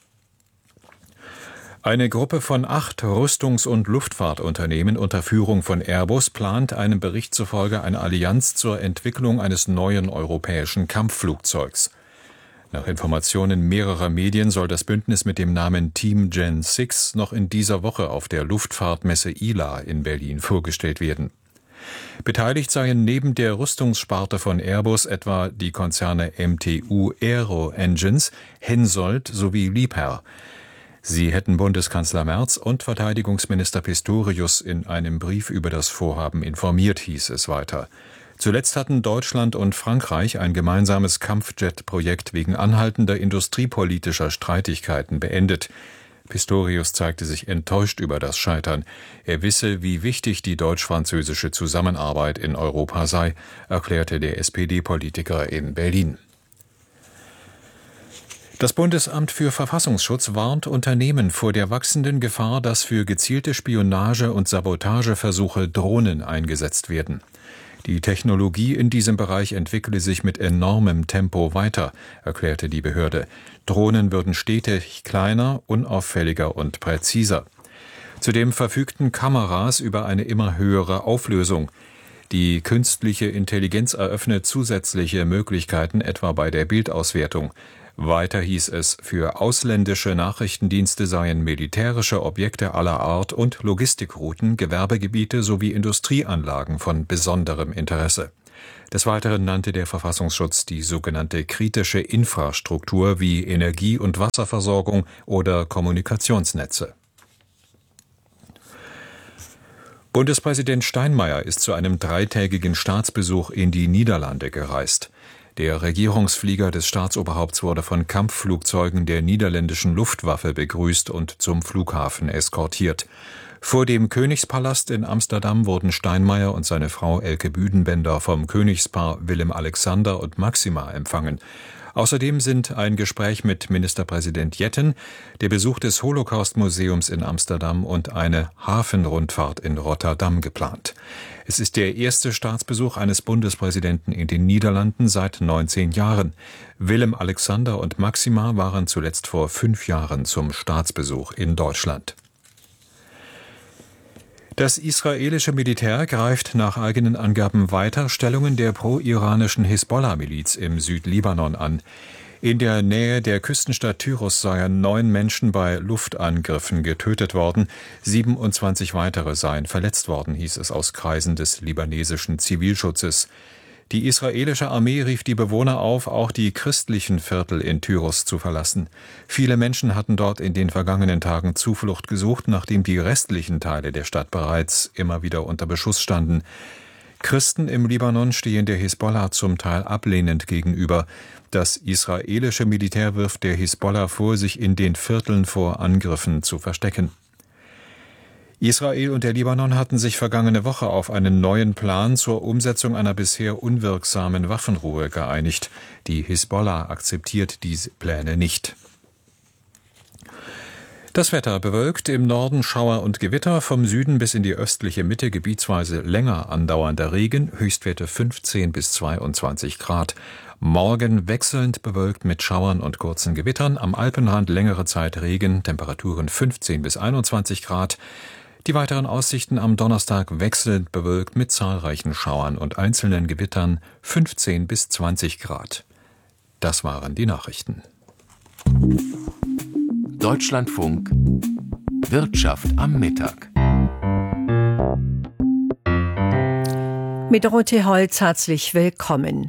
Eine Gruppe von 8 Rüstungs- und Luftfahrtunternehmen unter Führung von Airbus plant einem Bericht zufolge eine Allianz zur Entwicklung eines neuen europäischen Kampfflugzeugs. Nach Informationen mehrerer Medien soll das Bündnis mit dem Namen Team Gen 6 noch in dieser Woche auf der Luftfahrtmesse ILA in Berlin vorgestellt werden. Beteiligt seien neben der Rüstungssparte von Airbus etwa die Konzerne MTU Aero Engines, Hensoldt sowie Liebherr. Sie hätten Bundeskanzler Merz und Verteidigungsminister Pistorius in einem Brief über das Vorhaben informiert, hieß es weiter. Zuletzt hatten Deutschland und Frankreich ein gemeinsames Kampfjet-Projekt wegen anhaltender industriepolitischer Streitigkeiten beendet. Pistorius zeigte sich enttäuscht über das Scheitern. Er wisse, wie wichtig die deutsch-französische Zusammenarbeit in Europa sei, erklärte der SPD-Politiker in Berlin. Das Bundesamt für Verfassungsschutz warnt Unternehmen vor der wachsenden Gefahr, dass für gezielte Spionage- und Sabotageversuche Drohnen eingesetzt werden. Die Technologie in diesem Bereich entwickle sich mit enormem Tempo weiter, erklärte die Behörde. Drohnen würden stetig kleiner, unauffälliger und präziser. Zudem verfügten Kameras über eine immer höhere Auflösung. Die künstliche Intelligenz eröffnet zusätzliche Möglichkeiten, etwa bei der Bildauswertung. Weiter hieß es, für ausländische Nachrichtendienste seien militärische Objekte aller Art und Logistikrouten, Gewerbegebiete sowie Industrieanlagen von besonderem Interesse. Des Weiteren nannte der Verfassungsschutz die sogenannte kritische Infrastruktur wie Energie- und Wasserversorgung oder Kommunikationsnetze. Bundespräsident Steinmeier ist zu einem 3-tägigen Staatsbesuch in die Niederlande gereist. Der Regierungsflieger des Staatsoberhaupts wurde von Kampfflugzeugen der niederländischen Luftwaffe begrüßt und zum Flughafen eskortiert. Vor dem Königspalast in Amsterdam wurden Steinmeier und seine Frau Elke Büdenbender vom Königspaar Willem Alexander und Maxima empfangen. Außerdem sind ein Gespräch mit Ministerpräsident Jetten, der Besuch des Holocaust-Museums in Amsterdam und eine Hafenrundfahrt in Rotterdam geplant. Es ist der erste Staatsbesuch eines Bundespräsidenten in den Niederlanden seit 19 Jahren. Willem Alexander und Maxima waren zuletzt vor 5 Jahren zum Staatsbesuch in Deutschland. Das israelische Militär greift nach eigenen Angaben weiter Stellungen der pro-iranischen Hisbollah-Miliz im Südlibanon an. In der Nähe der Küstenstadt Tyros seien 9 Menschen bei Luftangriffen getötet worden, 27 weitere seien verletzt worden, hieß es aus Kreisen des libanesischen Zivilschutzes. Die israelische Armee rief die Bewohner auf, auch die christlichen Viertel in Tyros zu verlassen. Viele Menschen hatten dort in den vergangenen Tagen Zuflucht gesucht, nachdem die restlichen Teile der Stadt bereits immer wieder unter Beschuss standen. Christen im Libanon stehen der Hisbollah zum Teil ablehnend gegenüber. Das israelische Militär wirft der Hisbollah vor, sich in den Vierteln vor Angriffen zu verstecken. Israel und der Libanon hatten sich vergangene Woche auf einen neuen Plan zur Umsetzung einer bisher unwirksamen Waffenruhe geeinigt. Die Hisbollah akzeptiert diese Pläne nicht. Das Wetter: bewölkt, im Norden Schauer und Gewitter, vom Süden bis in die östliche Mitte gebietsweise länger andauernder Regen, Höchstwerte 15 bis 22 Grad. Morgen wechselnd bewölkt mit Schauern und kurzen Gewittern, am Alpenrand längere Zeit Regen, Temperaturen 15 bis 21 Grad. Die weiteren Aussichten: am Donnerstag wechselnd bewölkt mit zahlreichen Schauern und einzelnen Gewittern, 15 bis 20 Grad. Das waren die Nachrichten. Deutschlandfunk Wirtschaft am Mittag. Mit Dorothee Holz herzlich willkommen.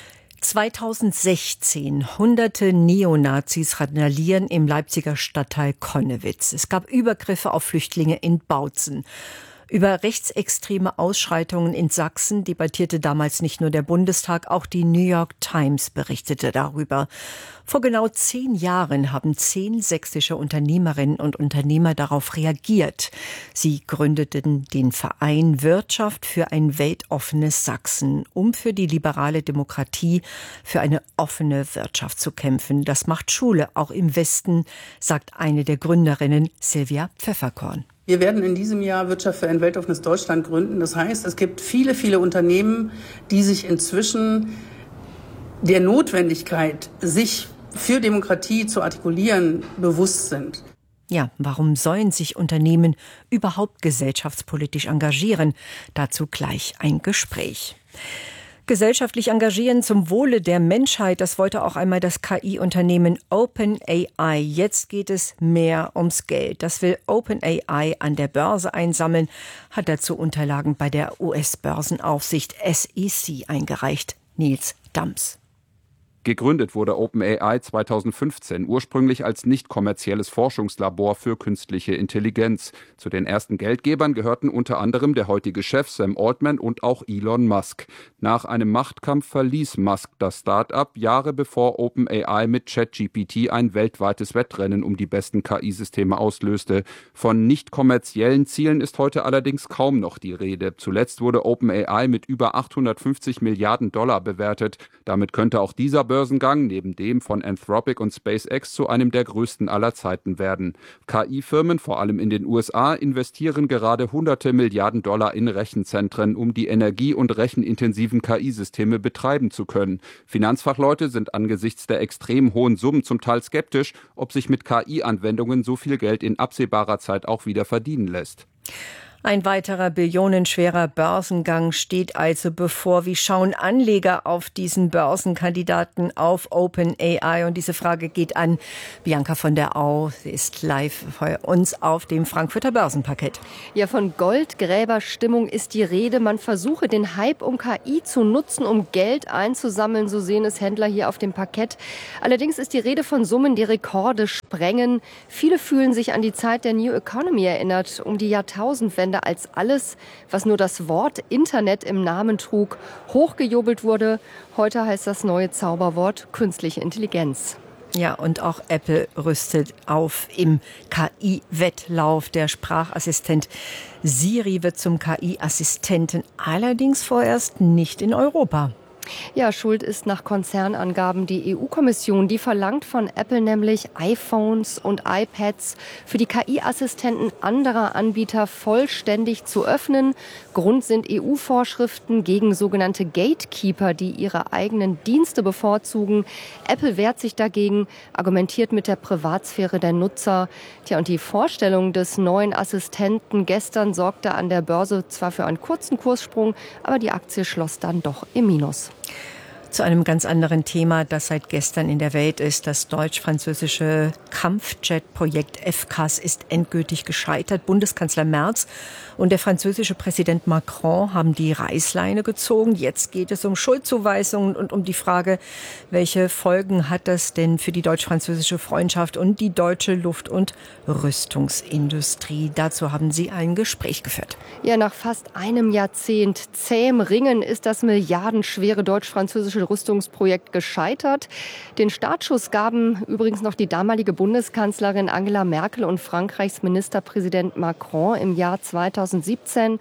2016, hunderte Neonazis randalieren im Leipziger Stadtteil Connewitz. Es gab Übergriffe auf Flüchtlinge in Bautzen. Über rechtsextreme Ausschreitungen in Sachsen debattierte damals nicht nur der Bundestag, auch die New York Times berichtete darüber. Vor genau 10 Jahren haben 10 sächsische Unternehmerinnen und Unternehmer darauf reagiert. Sie gründeten den Verein Wirtschaft für ein weltoffenes Sachsen, um für die liberale Demokratie, für eine offene Wirtschaft zu kämpfen. Das macht Schule, auch im Westen, sagt eine der Gründerinnen, Silvia Pfefferkorn. Wir werden in diesem Jahr Wirtschaft für ein weltoffenes Deutschland gründen. Das heißt, es gibt viele, viele Unternehmen, die sich inzwischen der Notwendigkeit, sich für Demokratie zu artikulieren, bewusst sind. Ja, warum sollen sich Unternehmen überhaupt gesellschaftspolitisch engagieren? Dazu gleich ein Gespräch. Gesellschaftlich engagieren zum Wohle der Menschheit, das wollte auch einmal das KI-Unternehmen OpenAI. Jetzt geht es mehr ums Geld. Das will OpenAI an der Börse einsammeln, hat dazu Unterlagen bei der US-Börsenaufsicht SEC eingereicht. Nils Dams. Gegründet wurde OpenAI 2015 ursprünglich als nicht kommerzielles Forschungslabor für künstliche Intelligenz. Zu den ersten Geldgebern gehörten unter anderem der heutige Chef Sam Altman und auch Elon Musk. Nach einem Machtkampf verließ Musk das Start-up Jahre bevor OpenAI mit ChatGPT ein weltweites Wettrennen um die besten KI-Systeme auslöste. Von nicht kommerziellen Zielen ist heute allerdings kaum noch die Rede. Zuletzt wurde OpenAI mit über $850 Milliarden bewertet. Damit könnte auch dieser Tesla-Börsengang neben dem von Anthropic und SpaceX zu einem der größten aller Zeiten werden. KI-Firmen, vor allem in den USA, investieren gerade hunderte Milliarden Dollar in Rechenzentren, um die energie- und rechenintensiven KI-Systeme betreiben zu können. Finanzfachleute sind angesichts der extrem hohen Summen zum Teil skeptisch, ob sich mit KI-Anwendungen so viel Geld in absehbarer Zeit auch wieder verdienen lässt. Ein weiterer billionenschwerer Börsengang steht also bevor. Wie schauen Anleger auf diesen Börsenkandidaten, auf OpenAI? Und diese Frage geht an Bianca von der Au. Sie ist live bei uns auf dem Frankfurter Börsenparkett. Ja, von Goldgräberstimmung ist die Rede. Man versuche, den Hype um KI zu nutzen, um Geld einzusammeln. So sehen es Händler hier auf dem Parkett. Allerdings ist die Rede von Summen, die Rekorde sprengen. Viele fühlen sich an die Zeit der New Economy erinnert, um die Jahrtausendwende, als alles, was nur das Wort Internet im Namen trug, hochgejubelt wurde. Heute heißt das neue Zauberwort künstliche Intelligenz. Ja, und auch Apple rüstet auf im KI-Wettlauf. Der Sprachassistent Siri wird zum KI-Assistenten, allerdings vorerst nicht in Europa. Ja, schuld ist nach Konzernangaben die EU-Kommission. Die verlangt von Apple nämlich, iPhones und iPads für die KI-Assistenten anderer Anbieter vollständig zu öffnen. Grund sind EU-Vorschriften gegen sogenannte Gatekeeper, die ihre eigenen Dienste bevorzugen. Apple wehrt sich dagegen, argumentiert mit der Privatsphäre der Nutzer. Tja, und die Vorstellung des neuen Assistenten gestern sorgte an der Börse zwar für einen kurzen Kurssprung, aber die Aktie schloss dann doch im Minus. Zu einem ganz anderen Thema, das seit gestern in der Welt ist. Das deutsch-französische Kampfjet-Projekt FCAS ist endgültig gescheitert. Bundeskanzler Merz und der französische Präsident Macron haben die Reißleine gezogen. Jetzt geht es um Schuldzuweisungen und um die Frage, welche Folgen hat das denn für die deutsch-französische Freundschaft und die deutsche Luft- und Rüstungsindustrie. Dazu haben Sie ein Gespräch geführt. Ja, nach fast einem Jahrzehnt zähem Ringen ist das milliardenschwere deutsch-französische Rüstungsprojekt gescheitert. Den Startschuss gaben übrigens noch die damalige Bundeskanzlerin Angela Merkel und Frankreichs Ministerpräsident Macron im Jahr 2017.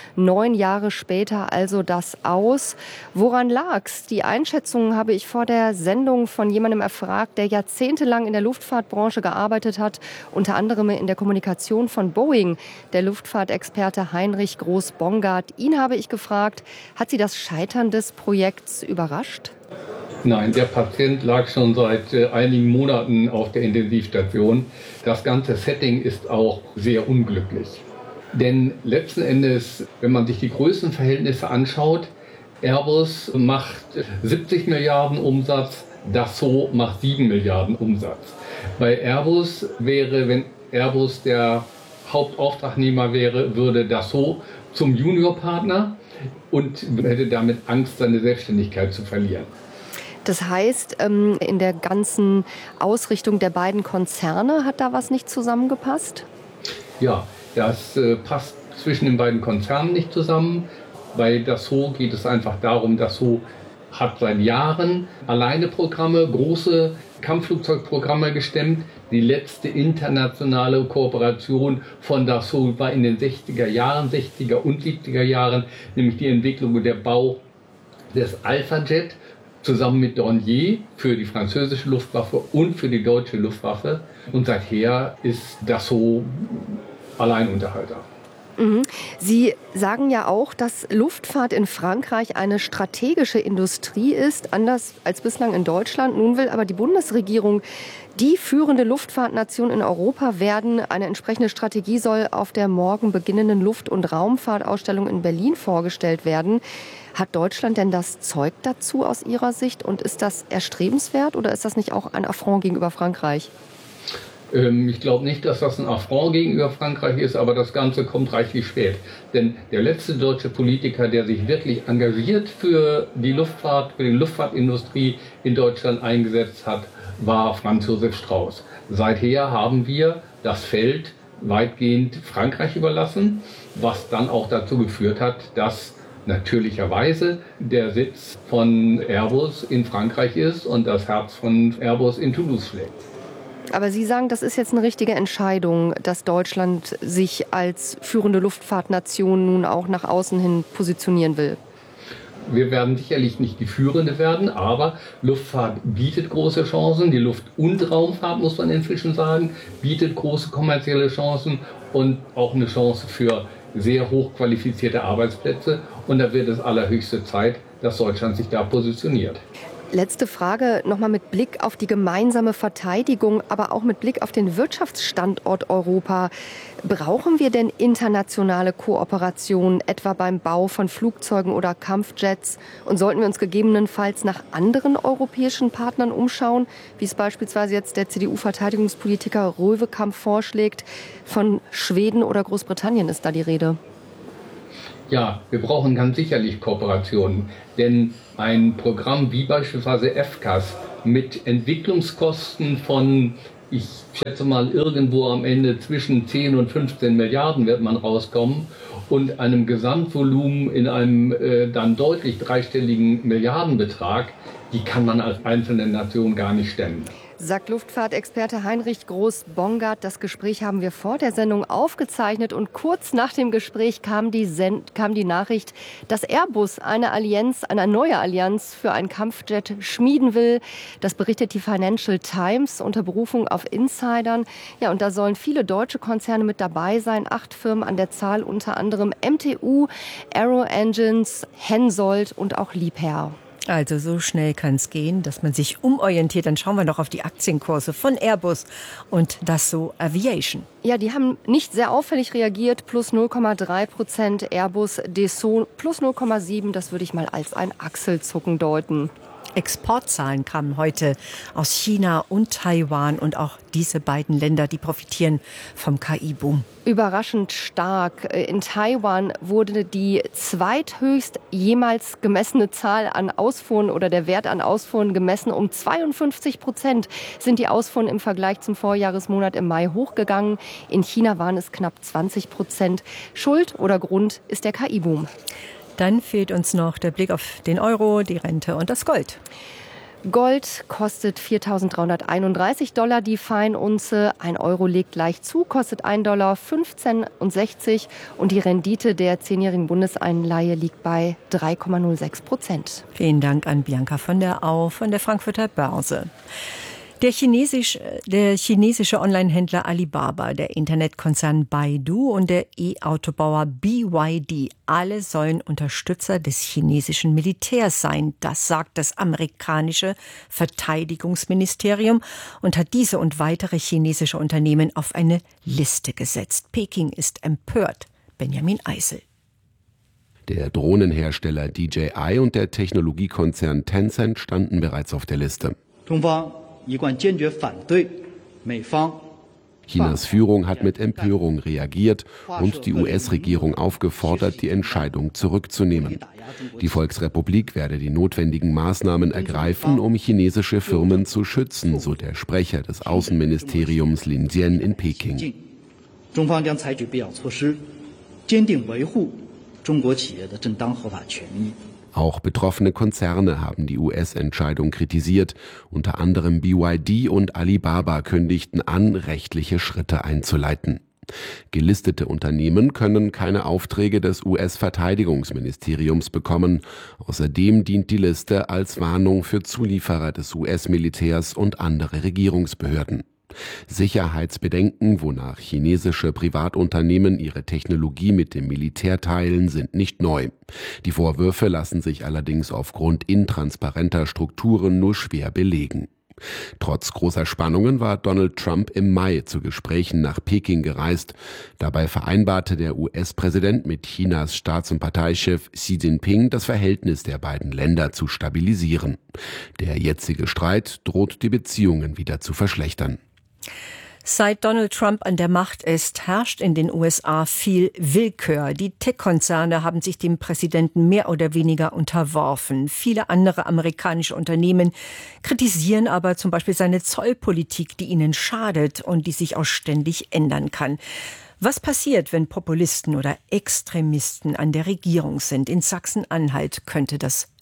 9 Jahre später also das Aus. Woran lag's? Die Einschätzung habe ich vor der Sendung von jemandem erfragt, der jahrzehntelang in der Luftfahrtbranche gearbeitet hat, unter anderem in der Kommunikation von Boeing, der Luftfahrtexperte Heinrich Groß-Bongard. Ihn habe ich gefragt, hat Sie das Scheitern des Projekts überrascht? Nein, der Patient lag schon seit einigen Monaten auf der Intensivstation. Das ganze Setting ist auch sehr unglücklich. Denn letzten Endes, wenn man sich die Größenverhältnisse anschaut, Airbus macht 70 Milliarden Umsatz, Dassault macht 7 Milliarden Umsatz. Bei Airbus wäre, wenn Airbus der Hauptauftragnehmer wäre, würde Dassault zum Juniorpartner und hätte damit Angst, seine Selbstständigkeit zu verlieren. Das heißt, in der ganzen Ausrichtung der beiden Konzerne hat da was nicht zusammengepasst? Ja, das passt zwischen den beiden Konzernen nicht zusammen. Bei Dassault geht es einfach darum, Dassault hat seit Jahren alleine Programme, große Kampfflugzeugprogramme gestemmt. Die letzte internationale Kooperation von Dassault war in den 60er und 70er Jahren, nämlich die Entwicklung und der Bau des Alpha-Jet zusammen mit Dornier für die französische Luftwaffe und für die deutsche Luftwaffe. Und seither ist Dassault Alleinunterhalter. Sie sagen ja auch, dass Luftfahrt in Frankreich eine strategische Industrie ist, anders als bislang in Deutschland. Nun will aber die Bundesregierung die führende Luftfahrtnation in Europa werden. Eine entsprechende Strategie soll auf der morgen beginnenden Luft- und Raumfahrtausstellung in Berlin vorgestellt werden. Hat Deutschland denn das Zeug dazu aus Ihrer Sicht? Und ist das erstrebenswert oder ist das nicht auch ein Affront gegenüber Frankreich? Ich glaube nicht, dass das ein Affront gegenüber Frankreich ist, aber das Ganze kommt reichlich spät. Denn der letzte deutsche Politiker, der sich wirklich engagiert für die Luftfahrt, für die Luftfahrtindustrie in Deutschland eingesetzt hat, war Franz Josef Strauß. Seither haben wir das Feld weitgehend Frankreich überlassen, was dann auch dazu geführt hat, dass natürlicherweise der Sitz von Airbus in Frankreich ist und das Herz von Airbus in Toulouse schlägt. Aber Sie sagen, das ist jetzt eine richtige Entscheidung, dass Deutschland sich als führende Luftfahrtnation nun auch nach außen hin positionieren will. Wir werden sicherlich nicht die Führende werden, aber Luftfahrt bietet große Chancen. Die Luft- und Raumfahrt, muss man inzwischen sagen, bietet große kommerzielle Chancen und auch eine Chance für sehr hochqualifizierte Arbeitsplätze. Und da wird es allerhöchste Zeit, dass Deutschland sich da positioniert. Letzte Frage nochmal mit Blick auf die gemeinsame Verteidigung, aber auch mit Blick auf den Wirtschaftsstandort Europa. Brauchen wir denn internationale Kooperation, etwa beim Bau von Flugzeugen oder Kampfjets? Und sollten wir uns gegebenenfalls nach anderen europäischen Partnern umschauen, wie es beispielsweise jetzt der CDU-Verteidigungspolitiker Röwekamp vorschlägt? Von Schweden oder Großbritannien ist da die Rede. Ja, wir brauchen ganz sicherlich Kooperationen, denn ein Programm wie beispielsweise FCAS mit Entwicklungskosten von, ich schätze mal irgendwo am Ende zwischen 10 und 15 Milliarden wird man rauskommen und einem Gesamtvolumen in einem dann deutlich dreistelligen Milliardenbetrag, die kann man als einzelne Nation gar nicht stemmen. Sagt Luftfahrtexperte Heinrich Groß-Bongard. Das Gespräch haben wir vor der Sendung aufgezeichnet und kurz nach dem Gespräch kam die Nachricht, dass Airbus eine neue Allianz für ein Kampfjet schmieden will. Das berichtet die Financial Times unter Berufung auf Insidern. Ja, und da sollen viele deutsche Konzerne mit dabei sein. 8 Firmen an der Zahl, unter anderem MTU, Aero Engines, Hensoldt und auch Liebherr. Also so schnell kann es gehen, dass man sich umorientiert. Dann schauen wir noch auf die Aktienkurse von Airbus und Dassault Aviation. Ja, die haben nicht sehr auffällig reagiert. Plus 0,3%, Airbus, Dassault plus 0,7%. Das würde ich mal als ein Achselzucken deuten. Exportzahlen kamen heute aus China und Taiwan und auch diese beiden Länder, die profitieren vom KI-Boom. Überraschend stark. In Taiwan wurde die zweithöchst jemals gemessene Zahl an Ausfuhren oder der Wert an Ausfuhren gemessen. Um 52% sind die Ausfuhren im Vergleich zum Vorjahresmonat im Mai hochgegangen. In China waren es knapp 20%. Schuld oder Grund ist der KI-Boom. Dann fehlt uns noch der Blick auf den Euro, die Rente und das Gold. Gold kostet $4.331 die Feinunze. 1 Euro legt gleich zu, kostet $1,1560 und die Rendite der 10-jährigen Bundesanleihe liegt bei 3,06%. Vielen Dank an Bianca von der Au von der Frankfurter Börse. Der chinesische Online-Händler Alibaba, der Internetkonzern Baidu und der E-Autobauer BYD, alle sollen Unterstützer des chinesischen Militärs sein. Das sagt das amerikanische Verteidigungsministerium und hat diese und weitere chinesische Unternehmen auf eine Liste gesetzt. Peking ist empört. Benjamin Eisel. Der Drohnenhersteller DJI und der Technologiekonzern Tencent standen bereits auf der Liste. Chinas Führung hat mit Empörung reagiert und die US-Regierung aufgefordert, die Entscheidung zurückzunehmen. Die Volksrepublik werde die notwendigen Maßnahmen ergreifen, um chinesische Firmen zu schützen, so der Sprecher des Außenministeriums Lin Jian in Peking. Auch betroffene Konzerne haben die US-Entscheidung kritisiert. Unter anderem BYD und Alibaba kündigten an, rechtliche Schritte einzuleiten. Gelistete Unternehmen können keine Aufträge des US-Verteidigungsministeriums bekommen. Außerdem dient die Liste als Warnung für Zulieferer des US-Militärs und andere Regierungsbehörden. Sicherheitsbedenken, wonach chinesische Privatunternehmen ihre Technologie mit dem Militär teilen, sind nicht neu. Die Vorwürfe lassen sich allerdings aufgrund intransparenter Strukturen nur schwer belegen. Trotz großer Spannungen war Donald Trump im Mai zu Gesprächen nach Peking gereist. Dabei vereinbarte der US-Präsident mit Chinas Staats- und Parteichef Xi Jinping, das Verhältnis der beiden Länder zu stabilisieren. Der jetzige Streit droht die Beziehungen wieder zu verschlechtern. Seit Donald Trump an der Macht ist, herrscht in den USA viel Willkür. Die Tech-Konzerne haben sich dem Präsidenten mehr oder weniger unterworfen. Viele andere amerikanische Unternehmen kritisieren aber zum Beispiel seine Zollpolitik, die ihnen schadet und die sich auch ständig ändern kann. Was passiert, wenn Populisten oder Extremisten an der Regierung sind? In Sachsen-Anhalt könnte das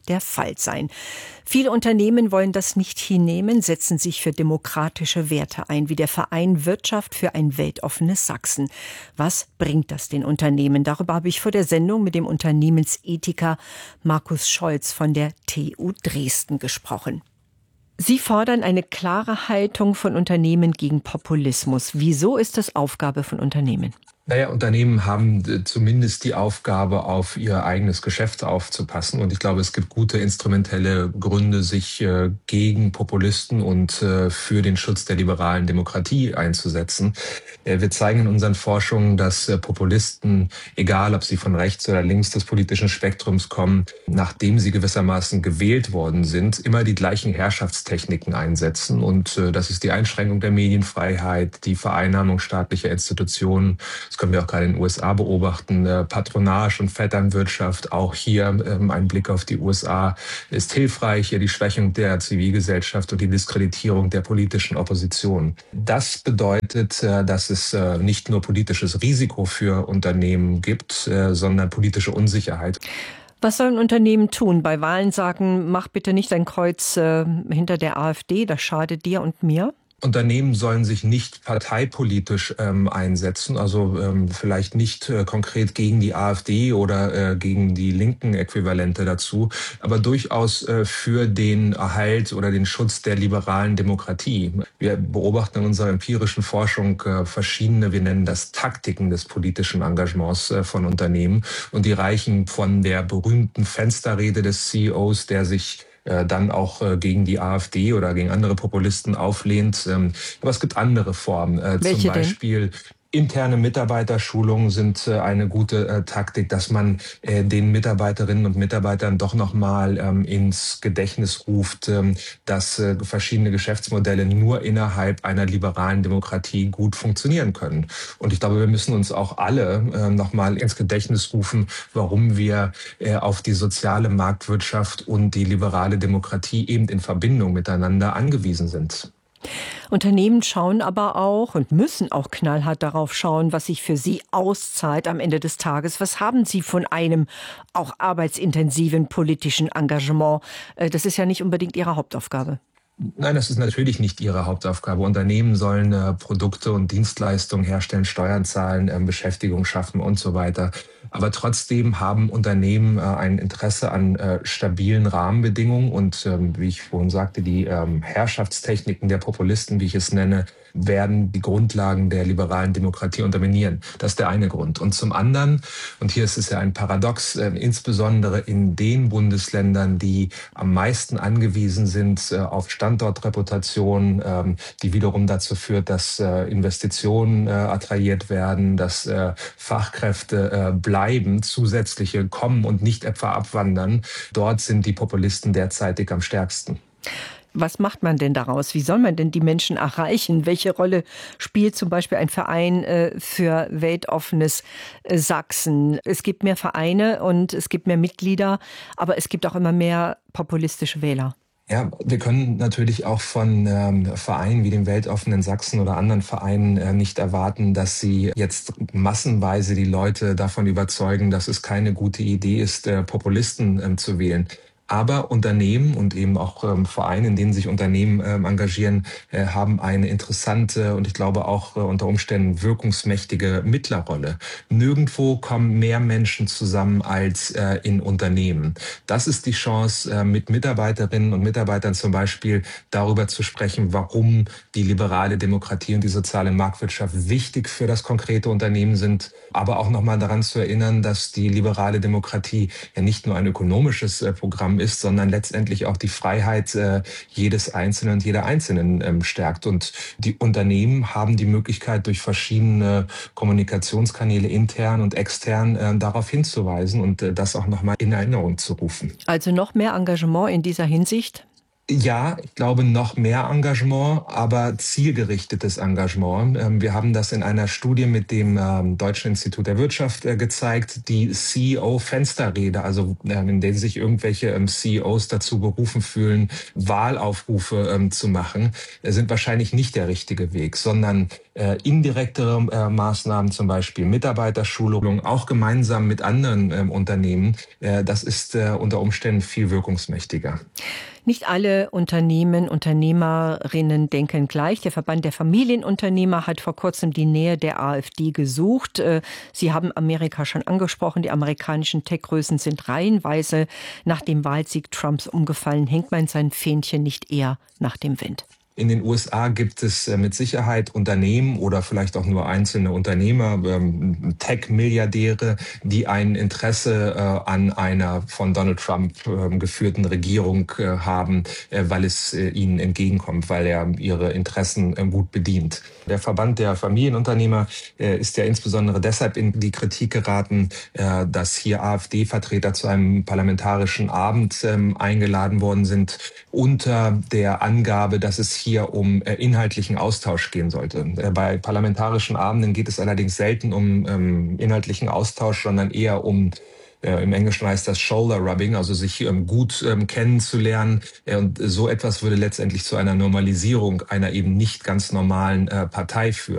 der Fall sein. Viele Unternehmen wollen das nicht hinnehmen, setzen sich für demokratische Werte ein, wie der Verein Wirtschaft für ein weltoffenes Sachsen. Was bringt das den Unternehmen? Darüber habe ich vor der Sendung mit dem Unternehmensethiker Markus Scholz von der TU Dresden gesprochen. Sie fordern eine klare Haltung von Unternehmen gegen Populismus. Wieso ist das Aufgabe von Unternehmen? Naja, Unternehmen haben zumindest die Aufgabe, auf ihr eigenes Geschäft aufzupassen. Und ich glaube, es gibt gute instrumentelle Gründe, sich gegen Populisten und für den Schutz der liberalen Demokratie einzusetzen. Wir zeigen in unseren Forschungen, dass Populisten, egal ob sie von rechts oder links des politischen Spektrums kommen, nachdem sie gewissermaßen gewählt worden sind, immer die gleichen Herrschaftstechniken einsetzen. Und das ist die Einschränkung der Medienfreiheit, die Vereinnahmung staatlicher Institutionen. Das können wir auch gerade in den USA beobachten. Patronage und Vetternwirtschaft, auch hier ein Blick auf die USA, ist hilfreich. Hier die Schwächung der Zivilgesellschaft und die Diskreditierung der politischen Opposition. Das bedeutet, dass es nicht nur politisches Risiko für Unternehmen gibt, sondern politische Unsicherheit. Was sollen Unternehmen tun? Bei Wahlen sagen, mach bitte nicht ein Kreuz hinter der AfD, das schadet dir und mir? Unternehmen sollen sich nicht parteipolitisch einsetzen, also vielleicht nicht konkret gegen die AfD oder gegen die linken Äquivalente dazu, aber durchaus für den Erhalt oder den Schutz der liberalen Demokratie. Wir beobachten in unserer empirischen Forschung verschiedene, wir nennen das Taktiken des politischen Engagements von Unternehmen, und die reichen von der berühmten Fensterrede des CEOs, der sich dann auch gegen die AfD oder gegen andere Populisten auflehnt. Aber es gibt andere Formen. Welche zum Beispiel denn? Interne Mitarbeiterschulungen sind eine gute Taktik, dass man den Mitarbeiterinnen und Mitarbeitern doch nochmal ins Gedächtnis ruft, dass verschiedene Geschäftsmodelle nur innerhalb einer liberalen Demokratie gut funktionieren können. Und ich glaube, wir müssen uns auch alle nochmal ins Gedächtnis rufen, warum wir auf die soziale Marktwirtschaft und die liberale Demokratie eben in Verbindung miteinander angewiesen sind. Unternehmen schauen aber auch und müssen auch knallhart darauf schauen, was sich für sie auszahlt am Ende des Tages. Was haben Sie von einem auch arbeitsintensiven politischen Engagement? Das ist ja nicht unbedingt Ihre Hauptaufgabe. Nein, das ist natürlich nicht ihre Hauptaufgabe. Unternehmen sollen Produkte und Dienstleistungen herstellen, Steuern zahlen, Beschäftigung schaffen und so weiter. Aber trotzdem haben Unternehmen ein Interesse an stabilen Rahmenbedingungen und, wie ich vorhin sagte, die Herrschaftstechniken der Populisten, wie ich es nenne, werden die Grundlagen der liberalen Demokratie unterminieren. Das ist der eine Grund. Und zum anderen, und hier ist es ja ein Paradox, insbesondere in den Bundesländern, die am meisten angewiesen sind auf Standortreputation, die wiederum dazu führt, dass Investitionen attrahiert werden, dass Fachkräfte bleiben, zusätzliche kommen und nicht etwa abwandern. Dort sind die Populisten derzeitig am stärksten. Was macht man denn daraus? Wie soll man denn die Menschen erreichen? Welche Rolle spielt zum Beispiel ein Verein für weltoffenes Sachsen? Es gibt mehr Vereine und es gibt mehr Mitglieder, aber es gibt auch immer mehr populistische Wähler. Ja, wir können natürlich auch von Vereinen wie dem Weltoffenen Sachsen oder anderen Vereinen nicht erwarten, dass sie jetzt massenweise die Leute davon überzeugen, dass es keine gute Idee ist, Populisten zu wählen. Aber Unternehmen und eben auch Vereine, in denen sich Unternehmen engagieren, haben eine interessante und ich glaube auch unter Umständen wirkungsmächtige Mittlerrolle. Nirgendwo kommen mehr Menschen zusammen als in Unternehmen. Das ist die Chance, mit Mitarbeiterinnen und Mitarbeitern zum Beispiel darüber zu sprechen, warum die liberale Demokratie und die soziale Marktwirtschaft wichtig für das konkrete Unternehmen sind. Aber auch nochmal daran zu erinnern, dass die liberale Demokratie ja nicht nur ein ökonomisches Programm ist, sondern letztendlich auch die Freiheit jedes Einzelnen und jeder Einzelnen stärkt. Und die Unternehmen haben die Möglichkeit, durch verschiedene Kommunikationskanäle intern und extern darauf hinzuweisen und das auch nochmal in Erinnerung zu rufen. Also noch mehr Engagement in dieser Hinsicht? Ja, ich glaube noch mehr Engagement, aber zielgerichtetes Engagement. Wir haben das in einer Studie mit dem Deutschen Institut der Wirtschaft gezeigt, die CEO-Fensterrede, also in denen sich irgendwelche CEOs dazu berufen fühlen, Wahlaufrufe zu machen, sind wahrscheinlich nicht der richtige Weg, sondern indirektere Maßnahmen, zum Beispiel Mitarbeiterschulung, auch gemeinsam mit anderen Unternehmen, das ist unter Umständen viel wirkungsmächtiger. Nicht alle Unternehmen, Unternehmerinnen denken gleich. Der Verband der Familienunternehmer hat vor kurzem die Nähe der AfD gesucht. Sie haben Amerika schon angesprochen. Die amerikanischen Tech-Größen sind reihenweise nach dem Wahlsieg Trumps umgefallen. Hängt man sein Fähnchen nicht eher nach dem Wind? In den USA gibt es mit Sicherheit Unternehmen oder vielleicht auch nur einzelne Unternehmer, Tech-Milliardäre, die ein Interesse an einer von Donald Trump geführten Regierung haben, weil es ihnen entgegenkommt, weil er ihre Interessen gut bedient. Der Verband der Familienunternehmer ist ja insbesondere deshalb in die Kritik geraten, dass hier AfD-Vertreter zu einem parlamentarischen Abend eingeladen worden sind, unter der Angabe, dass es hier um inhaltlichen Austausch gehen sollte. Bei parlamentarischen Abenden geht es allerdings selten um inhaltlichen Austausch, sondern eher um im Englischen heißt das Shoulder Rubbing, also sich gut kennenzulernen. Und so etwas würde letztendlich zu einer Normalisierung einer eben nicht ganz normalen Partei führen.